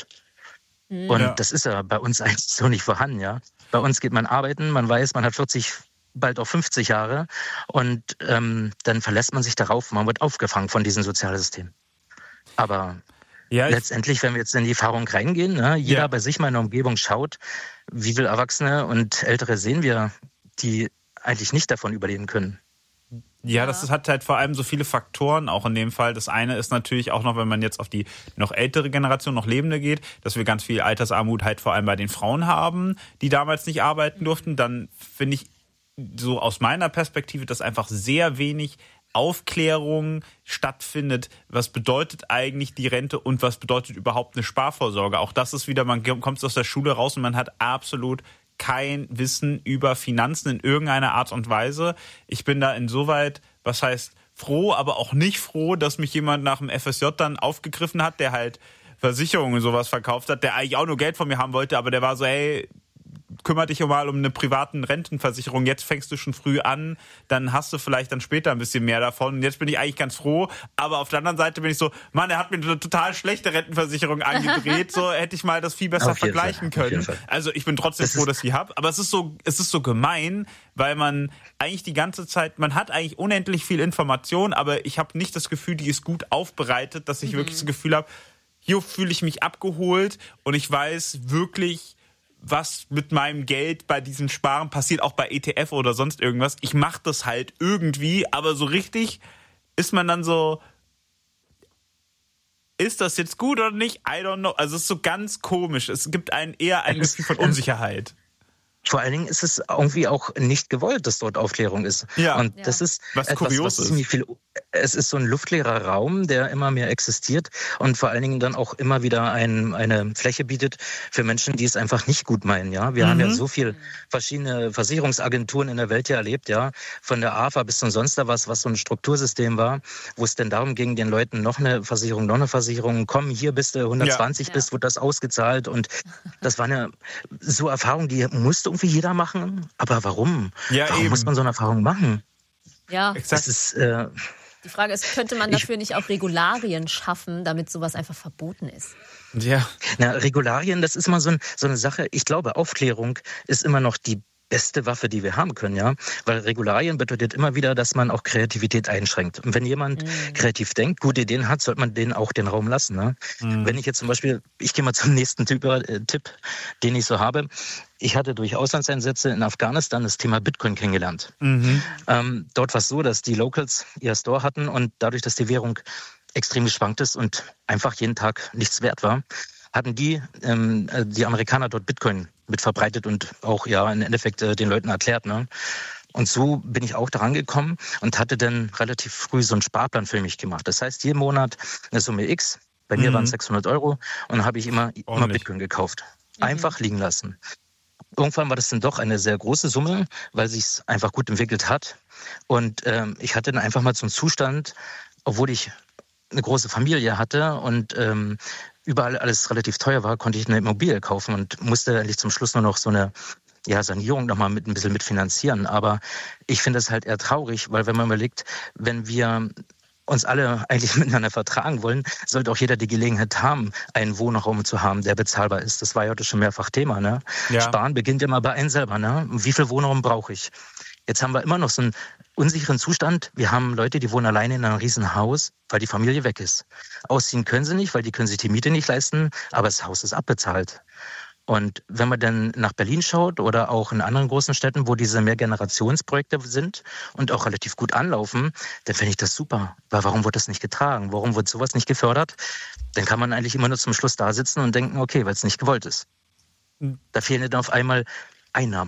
Und das ist ja bei uns eigentlich so nicht vorhanden, ja. Bei uns geht man arbeiten, man weiß, man hat 40, bald auch 50 Jahre und dann verlässt man sich darauf, man wird aufgefangen von diesem Sozialsystem. Aber letztendlich, wenn wir jetzt in die Erfahrung reingehen, ne, jeder bei sich mal in der Umgebung schaut, wie viele Erwachsene und Ältere sehen wir, die eigentlich nicht davon überleben können. Ja, das hat halt vor allem so viele Faktoren auch in dem Fall. Das eine ist natürlich auch noch, wenn man jetzt auf die noch ältere Generation, noch Lebende geht, dass wir ganz viel Altersarmut halt vor allem bei den Frauen haben, die damals nicht arbeiten durften. Dann finde ich so aus meiner Perspektive, dass einfach sehr wenig Aufklärung stattfindet. Was bedeutet eigentlich die Rente und was bedeutet überhaupt eine Sparvorsorge? Auch das ist wieder, man kommt aus der Schule raus und man hat absolut kein Wissen über Finanzen in irgendeiner Art und Weise. Ich bin da insoweit, was heißt froh, aber auch nicht froh, dass mich jemand nach dem FSJ dann aufgegriffen hat, der halt Versicherungen und sowas verkauft hat, der eigentlich auch nur Geld von mir haben wollte, aber der war so, hey, kümmere dich mal um eine privaten Rentenversicherung, jetzt fängst du schon früh an, dann hast du vielleicht dann später ein bisschen mehr davon. Und jetzt bin ich eigentlich ganz froh, aber auf der anderen Seite bin ich so, Mann, er hat mir eine total schlechte Rentenversicherung angedreht, so hätte ich mal das viel besser vergleichen können. Also ich bin trotzdem froh, dass ich die habe, aber es ist so gemein, weil man eigentlich die ganze Zeit, man hat eigentlich unendlich viel Information, aber ich habe nicht das Gefühl, die ist gut aufbereitet, dass ich wirklich das Gefühl habe, hier fühle ich mich abgeholt und ich weiß wirklich, was mit meinem Geld bei diesem Sparen passiert, auch bei ETF oder sonst irgendwas. Ich mache das halt irgendwie, aber so richtig ist man dann so, ist das jetzt gut oder nicht? I don't know. Also es ist so ganz komisch. Es gibt eher ein Gefühl von Unsicherheit. Vor allen Dingen ist es irgendwie auch nicht gewollt, dass dort Aufklärung ist. Ja. Und das ist was etwas, kurios was ziemlich viel. Es ist so ein luftleerer Raum, der immer mehr existiert und vor allen Dingen dann auch immer wieder eine Fläche bietet für Menschen, die es einfach nicht gut meinen. Ja, wir haben ja so viel verschiedene Versicherungsagenturen in der Welt ja erlebt, ja, von der AFA bis zum sonst was so ein Struktursystem war, wo es denn darum ging, den Leuten noch eine Versicherung, komm, hier bist du 120 bist, wird das ausgezahlt und das war eine so Erfahrung, die musste irgendwie jeder machen. Aber warum? Ja, warum muss man so eine Erfahrung machen? Ja, exakt. Das ist, die Frage ist, könnte man dafür nicht auch Regularien schaffen, damit sowas einfach verboten ist? Ja. Na, Regularien, das ist immer so eine Sache. Ich glaube, Aufklärung ist immer noch die beste Waffe, die wir haben können, ja. Weil Regularien bedeutet immer wieder, dass man auch Kreativität einschränkt. Und wenn jemand kreativ denkt, gute Ideen hat, sollte man denen auch den Raum lassen. Ne? Wenn ich jetzt zum Beispiel, ich gehe mal zum nächsten Tipp, den ich so habe. Ich hatte durch Auslandseinsätze in Afghanistan das Thema Bitcoin kennengelernt. Dort war es so, dass die Locals ihr Store hatten und dadurch, dass die Währung extrem geschwankt ist und einfach jeden Tag nichts wert war, hatten die Amerikaner dort Bitcoin mit verbreitet und auch ja im Endeffekt den Leuten erklärt. Ne? Und so bin ich auch daran gekommen und hatte dann relativ früh so einen Sparplan für mich gemacht. Das heißt, jeden Monat eine Summe X, bei mir waren es 600 € und dann habe ich immer Bitcoin gekauft. Einfach liegen lassen. Irgendwann war das dann doch eine sehr große Summe, weil sich es einfach gut entwickelt hat. Und ich hatte dann einfach mal so einen Zustand, obwohl ich eine große Familie hatte und überall alles relativ teuer war, konnte ich eine Immobilie kaufen und musste eigentlich zum Schluss nur noch so eine Sanierung nochmal ein bisschen mitfinanzieren. Aber ich finde es halt eher traurig, weil wenn man überlegt, wenn wir uns alle eigentlich miteinander vertragen wollen, sollte auch jeder die Gelegenheit haben, einen Wohnraum zu haben, der bezahlbar ist. Das war ja heute schon mehrfach Thema. Ne? Ja. Sparen beginnt immer bei einem selber. Ne? Wie viel Wohnraum brauche ich? Jetzt haben wir immer noch so einen unsicheren Zustand. Wir haben Leute, die wohnen alleine in einem riesen Haus, weil die Familie weg ist. Ausziehen können sie nicht, weil die können sich die Miete nicht leisten, aber das Haus ist abbezahlt. Und wenn man dann nach Berlin schaut oder auch in anderen großen Städten, wo diese Mehrgenerationsprojekte sind und auch relativ gut anlaufen, dann finde ich das super. Weil warum wird das nicht getragen? Warum wird sowas nicht gefördert? Dann kann man eigentlich immer nur zum Schluss da sitzen und denken, okay, weil es nicht gewollt ist. Da fehlen dann auf einmal Einnahmen.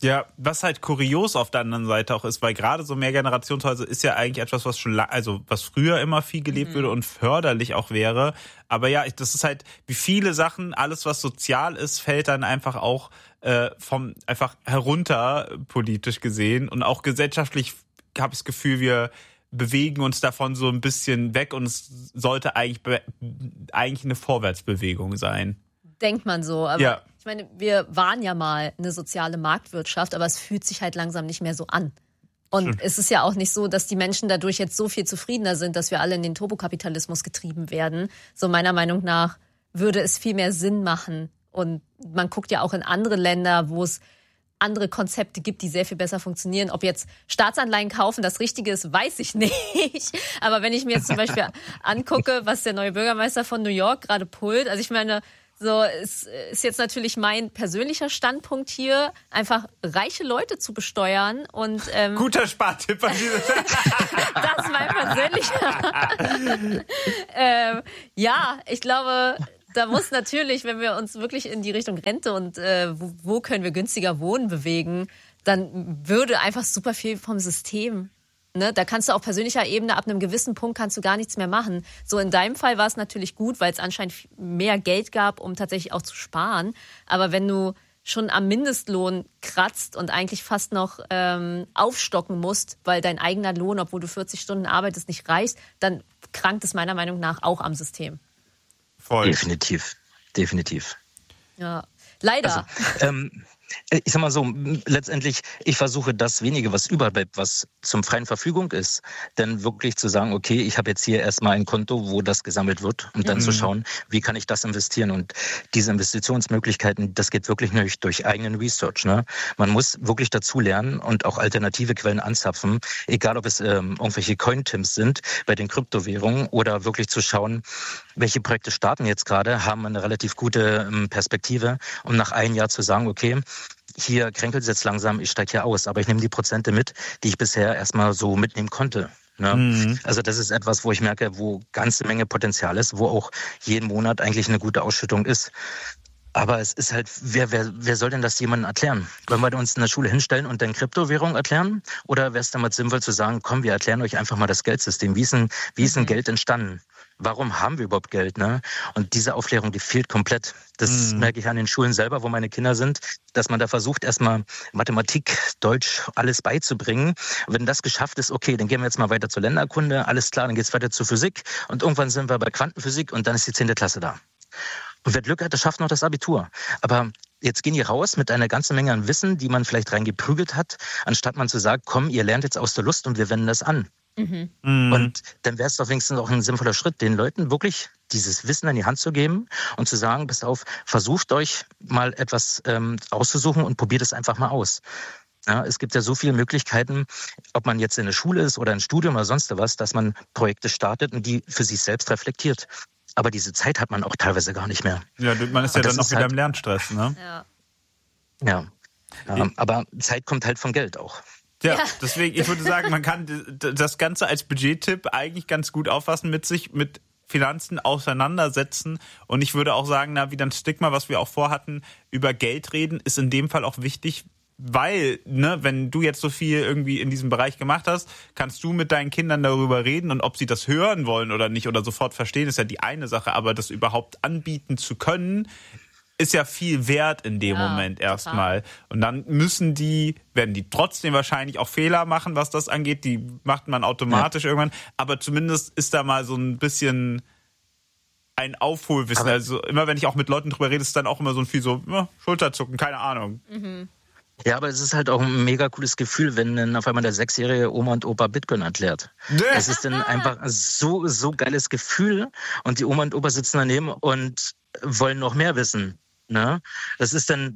Ja, was halt kurios auf der anderen Seite auch ist, weil gerade so Mehrgenerationshäuser ist ja eigentlich etwas, was schon was früher immer viel gelebt würde und förderlich auch wäre. Aber ja, das ist halt, wie viele Sachen, alles was sozial ist, fällt dann einfach auch einfach herunter, politisch gesehen. Und auch gesellschaftlich habe ich das Gefühl, wir bewegen uns davon so ein bisschen weg und es sollte eigentlich eine Vorwärtsbewegung sein. Denkt man so, aber ich meine, wir waren ja mal eine soziale Marktwirtschaft, aber es fühlt sich halt langsam nicht mehr so an. Und es ist ja auch nicht so, dass die Menschen dadurch jetzt so viel zufriedener sind, dass wir alle in den Turbokapitalismus getrieben werden. So meiner Meinung nach würde es viel mehr Sinn machen. Und man guckt ja auch in andere Länder, wo es andere Konzepte gibt, die sehr viel besser funktionieren. Ob jetzt Staatsanleihen kaufen das Richtige ist, weiß ich nicht. Aber wenn ich mir jetzt zum Beispiel angucke, was der neue Bürgermeister von New York gerade pullt, also ich meine, so, es ist jetzt natürlich mein persönlicher Standpunkt hier, einfach reiche Leute zu besteuern und guter Spartipp an dieser Stelle. Das ist mein persönlicher. Ja, ich glaube, da muss natürlich, wenn wir uns wirklich in die Richtung Rente und wo können wir günstiger wohnen bewegen, dann würde einfach super viel vom System. Ne, da kannst du auf persönlicher Ebene ab einem gewissen Punkt kannst du gar nichts mehr machen. So in deinem Fall war es natürlich gut, weil es anscheinend mehr Geld gab, um tatsächlich auch zu sparen. Aber wenn du schon am Mindestlohn kratzt und eigentlich fast noch aufstocken musst, weil dein eigener Lohn, obwohl du 40 Stunden arbeitest, nicht reicht, dann krankt es meiner Meinung nach auch am System. Voll. Definitiv. Ja, leider. Also, ich sag mal so, letztendlich, ich versuche das wenige, was überbleibt, was zum freien Verfügung ist, dann wirklich zu sagen, okay, ich habe jetzt hier erstmal ein Konto, wo das gesammelt wird und dann zu schauen, wie kann ich das investieren und diese Investitionsmöglichkeiten, das geht wirklich nicht durch eigenen Research. Ne? Man muss wirklich dazu lernen und auch alternative Quellen anzapfen, egal ob es irgendwelche Cointims sind bei den Kryptowährungen oder wirklich zu schauen, welche Projekte starten jetzt gerade, haben eine relativ gute Perspektive, um nach einem Jahr zu sagen, okay, hier kränkelt es jetzt langsam, ich steige hier aus, aber ich nehme die Prozente mit, die ich bisher erstmal so mitnehmen konnte. Ne? Also das ist etwas, wo ich merke, wo ganze Menge Potenzial ist, wo auch jeden Monat eigentlich eine gute Ausschüttung ist. Aber es ist halt, wer soll denn das jemandem erklären? Wollen wir uns in der Schule hinstellen und dann Kryptowährung erklären? Oder wäre es damals sinnvoll zu sagen, komm, wir erklären euch einfach mal das Geldsystem. Wie ist denn Geld entstanden? Warum haben wir überhaupt Geld? Ne? Und diese Aufklärung, die fehlt komplett. Das merke ich an den Schulen selber, wo meine Kinder sind, dass man da versucht, erstmal Mathematik, Deutsch, alles beizubringen. Und wenn das geschafft ist, okay, dann gehen wir jetzt mal weiter zur Länderkunde, alles klar, dann geht's weiter zur Physik und irgendwann sind wir bei Quantenphysik und dann ist die 10. Klasse da. Und wer Glück hat, der schafft noch das Abitur. Aber jetzt gehen die raus mit einer ganzen Menge an Wissen, die man vielleicht reingeprügelt hat, anstatt man zu sagen, komm, ihr lernt jetzt aus der Lust und wir wenden das an. Und dann wäre es doch wenigstens auch ein sinnvoller Schritt, den Leuten wirklich dieses Wissen in die Hand zu geben und zu sagen, passt auf, versucht euch mal etwas auszusuchen und probiert es einfach mal aus. Ja, es gibt ja so viele Möglichkeiten, ob man jetzt in der Schule ist oder ein Studium oder sonst was, dass man Projekte startet und die für sich selbst reflektiert. Aber diese Zeit hat man auch teilweise gar nicht mehr. Ja, man ist ja dann auch wieder im Lernstress, ne? Ja. Aber Zeit kommt halt von Geld auch. Ja, deswegen, ich würde sagen, man kann das Ganze als Budgettipp eigentlich ganz gut auffassen, mit Finanzen auseinandersetzen. Und ich würde auch sagen, wieder ein Stigma, was wir auch vorhatten, über Geld reden, ist in dem Fall auch wichtig, weil, wenn du jetzt so viel irgendwie in diesem Bereich gemacht hast, kannst du mit deinen Kindern darüber reden und ob sie das hören wollen oder nicht oder sofort verstehen, ist ja die eine Sache, aber das überhaupt anbieten zu können, ist ja viel wert in dem Moment erstmal. Und dann werden die trotzdem wahrscheinlich auch Fehler machen, was das angeht. Die macht man automatisch irgendwann. Aber zumindest ist da mal so ein bisschen ein Aufholwissen. Also immer, wenn ich auch mit Leuten drüber rede, ist dann auch immer so ein viel so Schulterzucken, keine Ahnung. Ja, aber es ist halt auch ein mega cooles Gefühl, wenn dann auf einmal der 6-jährige Oma und Opa Bitcoin erklärt. Es ist dann einfach so geiles Gefühl und die Oma und Opa sitzen daneben und wollen noch mehr wissen. Ne? Das ist dann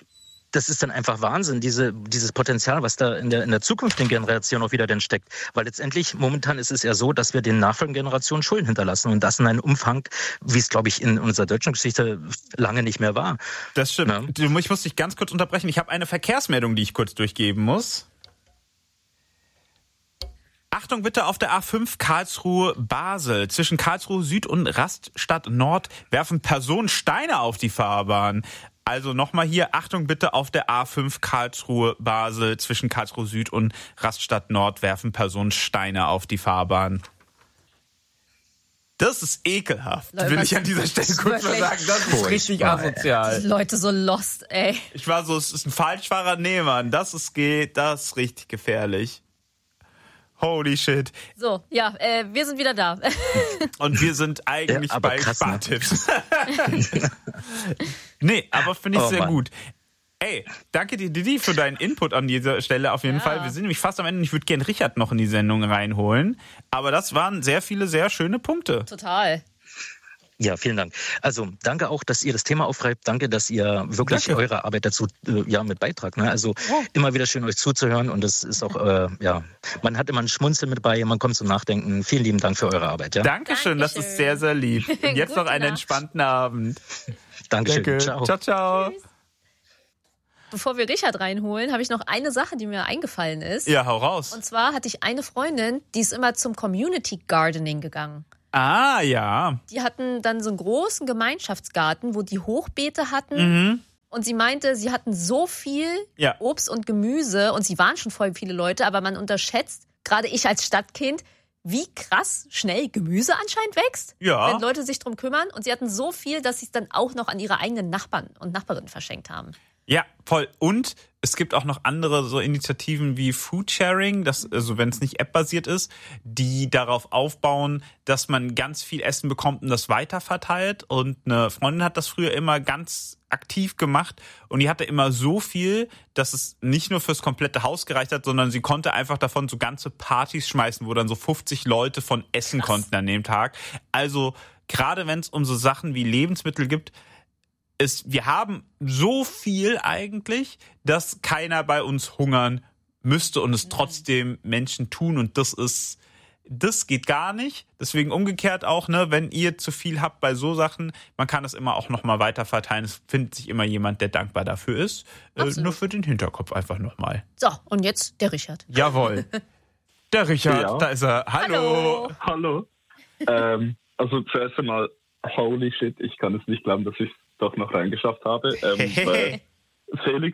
einfach Wahnsinn, dieses Potenzial, was da in der zukünftigen Generation auch wieder denn steckt. Weil letztendlich, momentan ist es ja so, dass wir den nachfolgenden Generationen Schulden hinterlassen und das in einem Umfang, wie es, glaube ich, in unserer deutschen Geschichte lange nicht mehr war. Das stimmt. Ja? Ich muss dich ganz kurz unterbrechen. Ich habe eine Verkehrsmeldung, die ich kurz durchgeben muss. Achtung bitte auf der A5 Karlsruhe-Basel. Zwischen Karlsruhe Süd und Rastatt Nord werfen Personen Steine auf die Fahrbahn. Also nochmal hier, Achtung bitte, auf der A5 Karlsruhe-Basel zwischen Karlsruhe Süd und Rastatt Nord werfen Personen Steine auf die Fahrbahn. Das ist ekelhaft, Leute, will ich an dieser Stelle kurz mal sagen. Das ist richtig asozial. Die Leute so lost, ey. Ich war so, es ist ein Falschfahrer, nee, Mann, das ist richtig gefährlich. Holy shit. So, ja, wir sind wieder da. Und wir sind eigentlich aber bei krass, ne? Spartipps. Nee, aber finde ich sehr Mann. gut. Ey, danke dir, Didi, für deinen Input an dieser Stelle auf jeden Fall. Wir sind nämlich fast am Ende. Ich würde gerne Richard noch in die Sendung reinholen. Aber das waren sehr viele, sehr schöne Punkte. Total. Ja, vielen Dank. Also danke auch, dass ihr das Thema aufgreift. Danke, dass ihr wirklich eure Arbeit dazu mit beitragt. Ne? Also immer wieder schön, euch zuzuhören. Und es ist auch, man hat immer ein Schmunzeln mit bei, man kommt zum Nachdenken. Vielen lieben Dank für eure Arbeit. Ja? Dankeschön, das ist sehr, sehr lieb. Und jetzt noch einen entspannten Abend. Dankeschön. Danke. Ciao. Ciao, ciao. Bevor wir Richard reinholen, habe ich noch eine Sache, die mir eingefallen ist. Ja, hau raus. Und zwar hatte ich eine Freundin, die ist immer zum Community Gardening gegangen. Ah, ja. Die hatten dann so einen großen Gemeinschaftsgarten, wo die Hochbeete hatten. Und sie meinte, sie hatten so viel Obst und Gemüse und sie waren schon voll viele Leute, aber man unterschätzt, gerade ich als Stadtkind, wie krass schnell Gemüse anscheinend wächst, wenn Leute sich drum kümmern. Und sie hatten so viel, dass sie es dann auch noch an ihre eigenen Nachbarn und Nachbarinnen verschenkt haben. Ja, voll. Und es gibt auch noch andere so Initiativen wie Foodsharing, also wenn es nicht App-basiert ist, die darauf aufbauen, dass man ganz viel Essen bekommt und das weiterverteilt. Und eine Freundin hat das früher immer ganz aktiv gemacht und die hatte immer so viel, dass es nicht nur fürs komplette Haus gereicht hat, sondern sie konnte einfach davon so ganze Partys schmeißen, wo dann so 50 Leute von essen konnten an dem Tag. Also gerade wenn es um so Sachen wie Lebensmittel gibt, wir haben so viel eigentlich, dass keiner bei uns hungern müsste und es trotzdem Menschen tun und das geht gar nicht. Deswegen umgekehrt auch, ne, wenn ihr zu viel habt bei so Sachen, man kann das immer auch nochmal weiter verteilen. Es findet sich immer jemand, der dankbar dafür ist. Nur für den Hinterkopf einfach nochmal. So, und jetzt der Richard. Jawohl. Der Richard, da ist er. Hallo. Hallo. Also zuerst einmal, holy shit, ich kann es nicht glauben, dass ich doch noch reingeschafft habe. Weil Felix,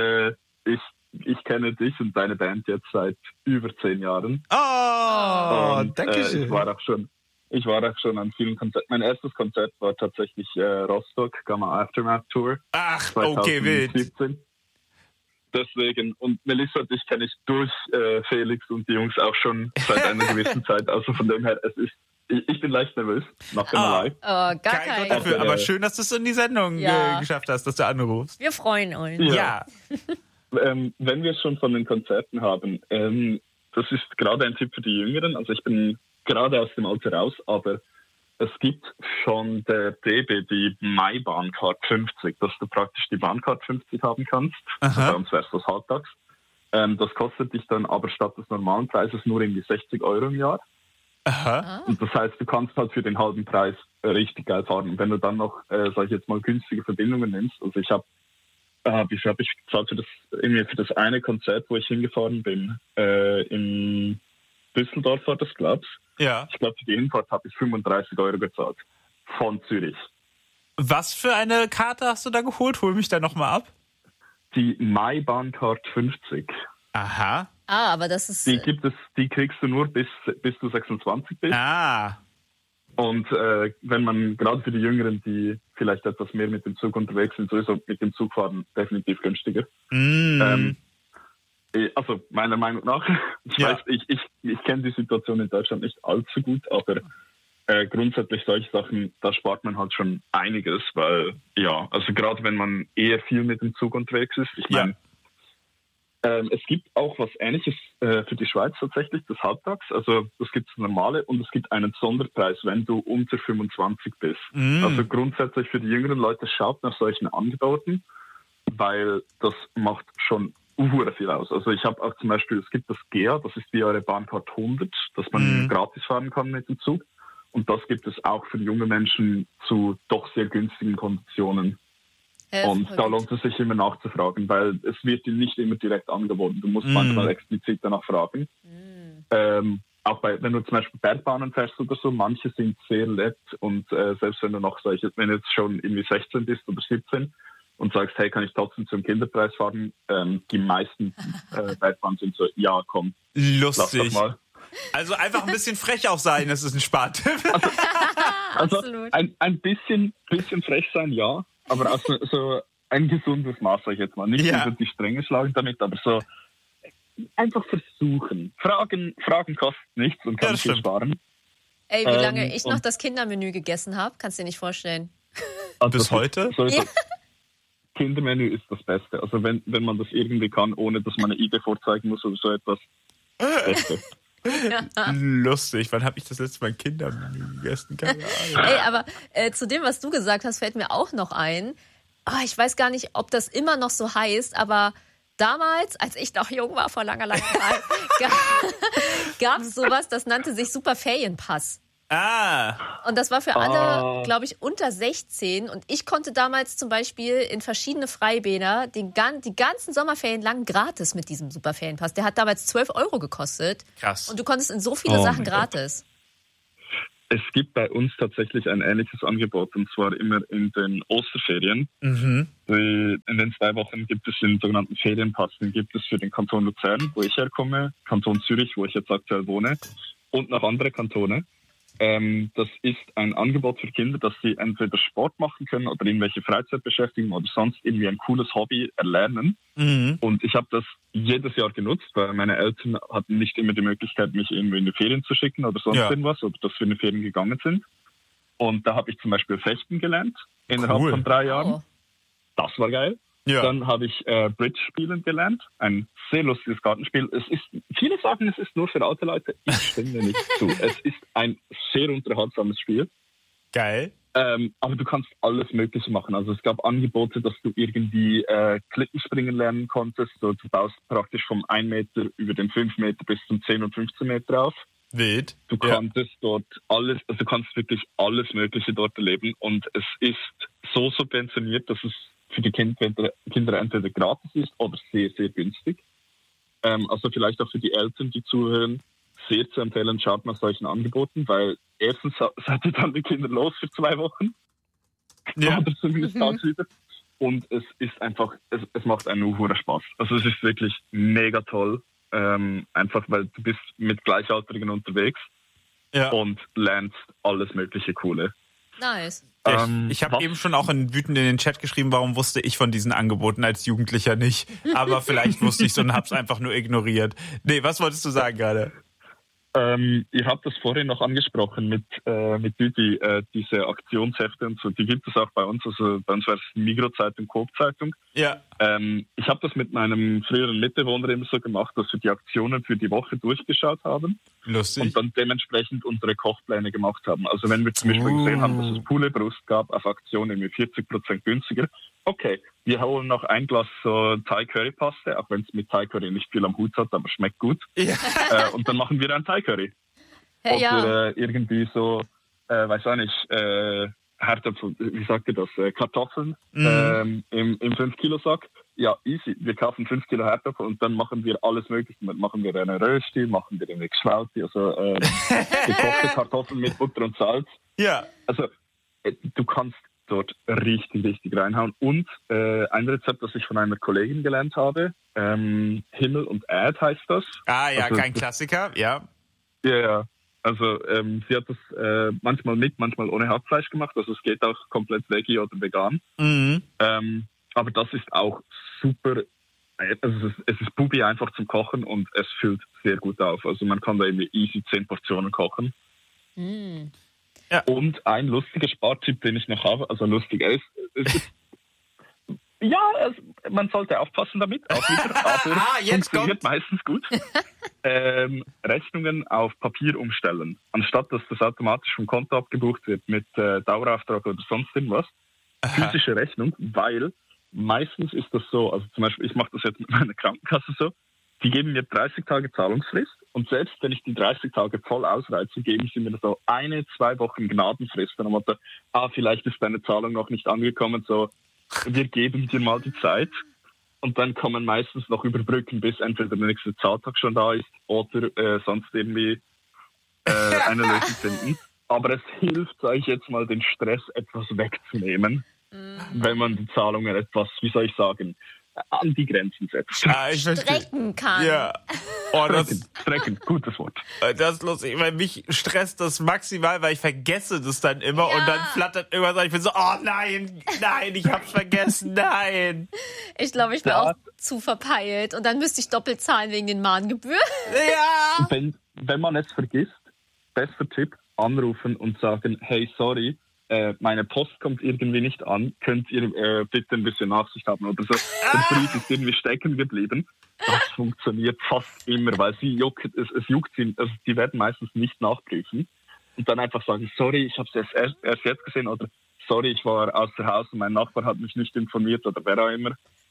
ich kenne dich und deine Band jetzt seit über 10 Jahren. Oh, danke schön. Ich war auch schon an vielen Konzerten. Mein erstes Konzert war tatsächlich Rostock, Gamma Aftermath Tour. Ach, okay, wild. Deswegen, und Melissa und dich kenne ich durch Felix und die Jungs auch schon seit einer gewissen Zeit. Also von dem her, ich bin leicht nervös nach dem Live. Gar kein Grund dafür, aber schön, dass du es in die Sendung geschafft hast, dass du anrufst. Wir freuen uns. Ja. Wenn wir es schon von den Konzerten haben, das ist gerade ein Tipp für die Jüngeren. Also ich bin gerade aus dem Alter raus, aber es gibt schon der DB, die My-Bahncard 50, dass du praktisch die Bahncard 50 haben kannst. Bei uns wäre es das halbtags. Das kostet dich dann aber statt des normalen Preises nur irgendwie 60 € im Jahr. Und das heißt, du kannst halt für den halben Preis richtig geil fahren. Und wenn du dann noch, sag ich jetzt mal, günstige Verbindungen nimmst, also ich habe, wie viel habe ich gezahlt für das eine Konzert, wo ich hingefahren bin, in Düsseldorf war das, glaub's. Ja. Ich glaube, für die Hinfahrt habe ich 35 € gezahlt. Von Zürich. Was für eine Karte hast du da geholt? Hol mich da nochmal ab. Die My-Bahncard 50. Aha. Aber das ist... Die kriegst du nur bis du 26 bist. Und wenn man, gerade für die Jüngeren, die vielleicht etwas mehr mit dem Zug unterwegs sind, sowieso mit dem Zug fahren, definitiv günstiger. Also meiner Meinung nach. Ich weiß, ich kenne die Situation in Deutschland nicht allzu gut, aber grundsätzlich solche Sachen, da spart man halt schon einiges, weil, also gerade wenn man eher viel mit dem Zug unterwegs ist, ich meine, es gibt auch was Ähnliches für die Schweiz tatsächlich, das Halbtags. Also das gibt es normale und es gibt einen Sonderpreis, wenn du unter 25 bist. Also grundsätzlich für die jüngeren Leute, schaut nach solchen Angeboten, weil das macht schon viel aus. Also ich habe auch zum Beispiel, es gibt das GEA, das ist die eure Bahncard 100, dass man gratis fahren kann mit dem Zug. Und das gibt es auch für junge Menschen zu doch sehr günstigen Konditionen. Und da lohnt es sich immer nachzufragen, weil es wird dir nicht immer direkt angeboten. Du musst manchmal explizit danach fragen. Auch wenn du zum Beispiel Bergbahnen fährst oder so, manche sind sehr nett und selbst wenn du noch wenn du jetzt schon irgendwie 16 bist oder 17, und sagst, hey, kann ich trotzdem zum Kinderpreis fahren? Die meisten Bergbahnen sind so, ja, komm, lass Lustig. doch mal. Also einfach ein bisschen frech auch sein, das ist ein Spartipp. Also Absolut. ein bisschen frech sein, ja, aber auch so ein gesundes Maß, sag ich jetzt mal. Nicht über die Stränge schlagen damit, aber so einfach versuchen. Fragen kosten nichts und kann viel sparen. Ey, wie lange ich noch das Kindermenü gegessen habe, kannst du dir nicht vorstellen. Also Bis heute? Kindermenü ist das Beste. Also wenn man das irgendwie kann, ohne dass man eine ID vorzeigen muss oder so etwas, das Beste. Lustig. Wann habe ich das letzte Mal ein Kindermenü gegessen? Keine Ahnung. Ey, aber zu dem, was du gesagt hast, fällt mir auch noch ein. Ich weiß gar nicht, ob das immer noch so heißt, aber damals, als ich noch jung war, vor langer Zeit, gab es sowas, das nannte sich Superferienpass. Und das war für alle, glaube ich, unter 16. Und ich konnte damals zum Beispiel in verschiedene Freibäder die ganzen Sommerferien lang gratis mit diesem Superferienpass. Der hat damals 12 € gekostet. Krass. Und du konntest in so viele Sachen gratis. Es gibt bei uns tatsächlich ein ähnliches Angebot, und zwar immer in den Osterferien. In den 2 Wochen gibt es den sogenannten Ferienpass. Den gibt es für den Kanton Luzern, wo ich herkomme, Kanton Zürich, wo ich jetzt aktuell wohne, und noch andere Kantone. Das ist ein Angebot für Kinder, dass sie entweder Sport machen können oder irgendwelche Freizeitbeschäftigungen oder sonst irgendwie ein cooles Hobby erlernen. Und ich habe das jedes Jahr genutzt, weil meine Eltern hatten nicht immer die Möglichkeit, mich irgendwie in die Ferien zu schicken oder sonst irgendwas, oder dass wir in die Ferien gegangen sind. Und da habe ich zum Beispiel Fechten gelernt innerhalb von 3 Jahren. Oh. Das war geil. Ja. Dann habe ich Bridge spielen gelernt. Ein sehr lustiges Kartenspiel. Viele sagen, es ist nur für alte Leute. Ich stimme nicht zu. Es ist ein sehr unterhaltsames Spiel. Geil. Aber du kannst alles Mögliche machen. Also es gab Angebote, dass du irgendwie Klippenspringen lernen konntest. So, du baust praktisch vom 1 Meter über den 5 Meter bis zum 10 und 15 Meter auf. Wild. Du konntest dort alles, also du kannst wirklich alles Mögliche dort erleben. Und es ist so subventioniert, dass es für die Kinder entweder gratis ist oder sehr, sehr günstig. Also vielleicht auch für die Eltern, die zuhören, sehr zu empfehlen, schaut nach solchen Angeboten, weil erstens seid ihr dann die Kinder los für 2 Wochen. Ja. Oder zumindest tagsüber. Und es ist einfach, es macht einen hohen Spaß. Also es ist wirklich mega toll. Einfach, weil du bist mit Gleichaltrigen unterwegs und lernst alles mögliche Coole. Nice. Ich habe eben schon auch wütend in den Chat geschrieben, warum wusste ich von diesen Angeboten als Jugendlicher nicht. Aber vielleicht wusste ich es und habe es einfach nur ignoriert. Nee, was wolltest du sagen gerade? Ihr habt das vorhin noch angesprochen mit Düdi, diese Aktionshefte und so, die gibt es auch bei uns, also bei uns war es Migros-Zeitung, Coop-Zeitung. Ja. Ich habe das mit meinem früheren Mitbewohner immer so gemacht, dass wir die Aktionen für die Woche durchgeschaut haben. Lustig. Und dann dementsprechend unsere Kochpläne gemacht haben. Also wenn wir zum Beispiel gesehen haben, dass es Pouletbrust gab auf Aktion irgendwie 40% günstiger, okay, wir holen noch ein Glas so Thai-Curry-Paste, auch wenn es mit Thai-Curry nicht viel am Hut hat, aber schmeckt gut. Ja. Und dann machen wir ein Thai-Curry. Ja. Oder irgendwie so, weiß auch nicht, Herdöpfel, wie sagt ihr das? Kartoffeln im 5-Kilo-Sack. Ja, easy. Wir kaufen 5 Kilo Herdöpfel und dann machen wir alles Mögliche. Dann machen wir eine Rösti, machen wir eine Geschwalti, also gekochte Kartoffeln mit Butter und Salz. Ja. Also du kannst dort richtig, richtig reinhauen. Und ein Rezept, das ich von einer Kollegin gelernt habe, Himmel und Erd heißt das. Ah ja, also, kein Klassiker, ja. Ja. Also sie hat das manchmal mit, manchmal ohne Hackfleisch gemacht. Also es geht auch komplett veggie oder vegan. Aber das ist auch super. Also es ist Bubi einfach zum Kochen und es füllt sehr gut auf. Also man kann da irgendwie easy 10 Portionen kochen. Ja. Und ein lustiger Spartipp, den ich noch habe, also lustig ist, man sollte aufpassen damit, auch wieder, aber jetzt funktioniert kommt. Meistens gut. Rechnungen auf Papier umstellen, anstatt dass das automatisch vom Konto abgebucht wird mit Dauerauftrag oder sonst irgendwas. Physische Rechnung, weil meistens ist das so, also zum Beispiel, ich mache das jetzt mit meiner Krankenkasse so, die geben mir 30 Tage Zahlungsfrist und selbst wenn ich die 30 Tage voll ausreize, geben sie mir so 1-2 Wochen Gnadenfrist. Dann haben wir, vielleicht ist deine Zahlung noch nicht angekommen, so, wir geben dir mal die Zeit. Und dann kann man meistens noch überbrücken, bis entweder der nächste Zahltag schon da ist oder sonst irgendwie eine Lösung finden. Aber es hilft, sage ich jetzt mal, den Stress etwas wegzunehmen. wenn man die Zahlungen etwas, wie soll ich sagen, an die Grenzen setzt. Strecken kann. Ja. Oh, Strecken, gutes Wort. Das ist lustig, weil mich stresst das maximal, weil ich vergesse das dann immer und dann flattert irgendwas an. Ich bin so, oh nein, ich hab's vergessen, nein. Ich glaube, ich wäre auch zu verpeilt und dann müsste ich doppelt zahlen wegen den Mahngebühren. Ja. Wenn man es vergisst, bester Tipp, anrufen und sagen, hey, sorry, meine Post kommt irgendwie nicht an, könnt ihr bitte ein bisschen Nachsicht haben oder so. Der Brief ist irgendwie stecken geblieben. Das funktioniert fast immer, weil es juckt sie, also die werden meistens nicht nachprüfen und dann einfach sagen, sorry, ich habe es erst jetzt gesehen oder sorry, ich war außer Haus und mein Nachbar hat mich nicht informiert oder wer auch immer.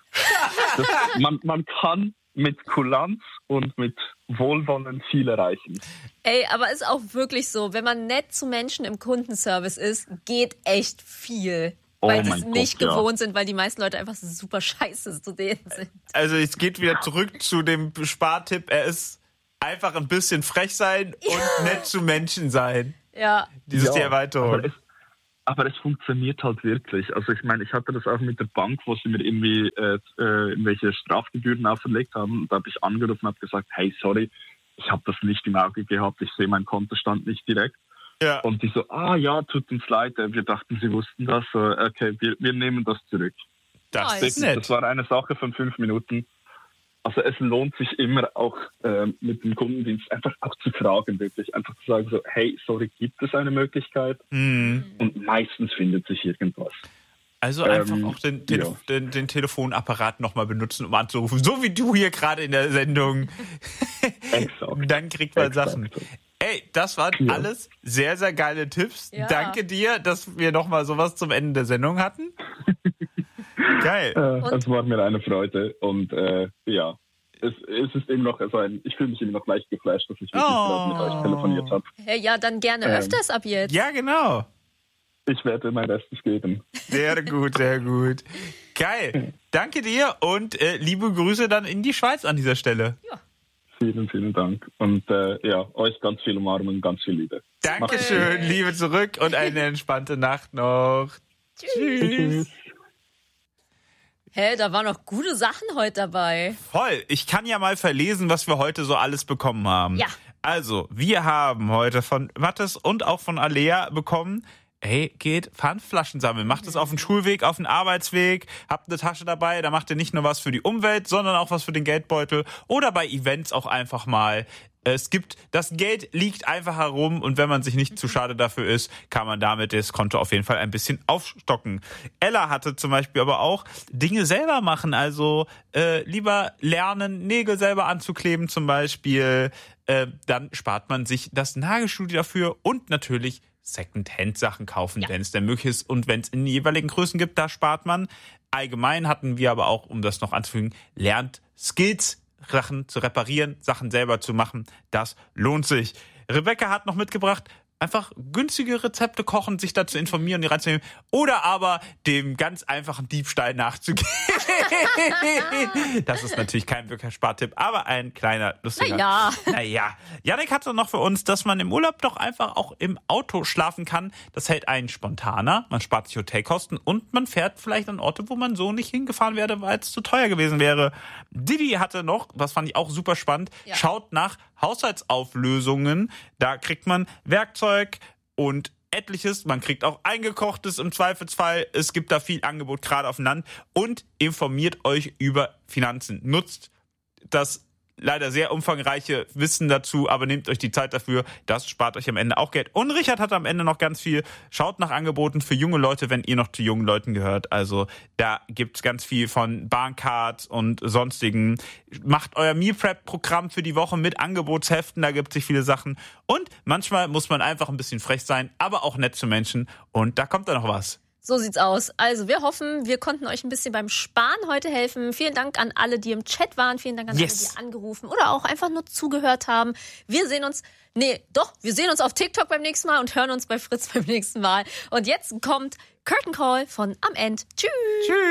Man kann mit Kulanz und mit Wohlwollen viel erreichen. Ey, aber ist auch wirklich so, wenn man nett zu Menschen im Kundenservice ist, geht echt viel. Weil die es nicht gewohnt sind, weil die meisten Leute einfach super scheiße zu denen sind. Also es geht wieder zurück zu dem Spartipp, er ist einfach ein bisschen frech sein und nett zu Menschen sein. Ja. Die Erweiterung. Aber es funktioniert halt wirklich. Also ich meine, ich hatte das auch mit der Bank, wo sie mir irgendwie irgendwelche Strafgebühren auferlegt haben. Und da habe ich angerufen und habe gesagt, hey, sorry, ich habe das nicht im Auge gehabt, ich sehe meinen Kontostand nicht direkt. Ja. Und die so, ja, tut uns leid, wir dachten, sie wussten das. Okay, wir nehmen das zurück. Das ist nett. Das war eine Sache von 5 Minuten. Also es lohnt sich immer auch mit dem Kundendienst einfach auch zu fragen, wirklich. Einfach zu sagen so, hey, sorry, gibt es eine Möglichkeit? Und meistens findet sich irgendwas. Also einfach auch den Telefonapparat nochmal benutzen, um anzurufen. So wie du hier gerade in der Sendung. Exakt. Dann kriegt man Sachen. Ey, das waren alles sehr, sehr geile Tipps. Ja. Danke dir, dass wir nochmal sowas zum Ende der Sendung hatten. Geil. Es war mir eine Freude und es ist immer noch, ich fühle mich immer noch leicht geflasht, dass ich gerade mit euch telefoniert habe. Hey, ja, dann gerne öfters ab jetzt. Ja, genau. Ich werde mein Bestes geben. Sehr gut, sehr gut. Geil. Danke dir und liebe Grüße dann in die Schweiz an dieser Stelle. Ja. Vielen, vielen Dank. Und euch ganz viel Umarmung und ganz viel Liebe. Dankeschön, Liebe zurück und eine entspannte Nacht noch. Tschüss. Hä, da waren noch gute Sachen heute dabei. Voll. Ich kann ja mal verlesen, was wir heute so alles bekommen haben. Ja. Also, wir haben heute von Mathis und auch von Alea bekommen, hey, geht Pfandflaschen sammeln. Macht es auf dem Schulweg, auf dem Arbeitsweg, habt eine Tasche dabei, da macht ihr nicht nur was für die Umwelt, sondern auch was für den Geldbeutel oder bei Events auch einfach mal. Das Geld liegt einfach herum und wenn man sich nicht zu schade dafür ist, kann man damit das Konto auf jeden Fall ein bisschen aufstocken. Ella hatte zum Beispiel aber auch Dinge selber machen, also lieber lernen, Nägel selber anzukleben zum Beispiel, dann spart man sich das Nagelstudio dafür und natürlich Second-Hand-Sachen kaufen, wenn es denn möglich ist und wenn es in jeweiligen Größen gibt, da spart man. Allgemein hatten wir aber auch, um das noch anzufügen, lernt Skills, Sachen zu reparieren, Sachen selber zu machen. Das lohnt sich. Rebecca hat noch mitgebracht, einfach günstige Rezepte kochen, sich dazu informieren, die reinzunehmen oder aber dem ganz einfachen Diebstahl nachzugehen. Das ist natürlich kein wirklicher Spartipp, aber ein kleiner, lustiger. Naja. Jannik hatte noch für uns, dass man im Urlaub doch einfach auch im Auto schlafen kann. Das hält einen spontaner, man spart sich Hotelkosten und man fährt vielleicht an Orte, wo man so nicht hingefahren wäre, weil es zu teuer gewesen wäre. Didi hatte noch, das fand ich auch super spannend, schaut nach Haushaltsauflösungen. Da kriegt man Werkzeug und etliches. Man kriegt auch Eingekochtes im Zweifelsfall. Es gibt da viel Angebot, gerade auf dem Land. Und informiert euch über Finanzen. Nutzt das leider sehr umfangreiche Wissen dazu, aber nehmt euch die Zeit dafür. Das spart euch am Ende auch Geld. Und Richard hat am Ende noch ganz viel. Schaut nach Angeboten für junge Leute, wenn ihr noch zu jungen Leuten gehört. Also da gibt's ganz viel von Bahncard und sonstigen. Macht euer Meal Prep Programm für die Woche mit Angebotsheften. Da gibt sich viele Sachen. Und manchmal muss man einfach ein bisschen frech sein, aber auch nett zu Menschen. Und da kommt dann noch was. So sieht's aus. Also wir hoffen, wir konnten euch ein bisschen beim Sparen heute helfen. Vielen Dank an alle, die im Chat waren. Vielen Dank an alle, die angerufen oder auch einfach nur zugehört haben. Wir sehen uns auf TikTok beim nächsten Mal und hören uns bei Fritz beim nächsten Mal. Und jetzt kommt Curtain Call von Am End. Tschüss.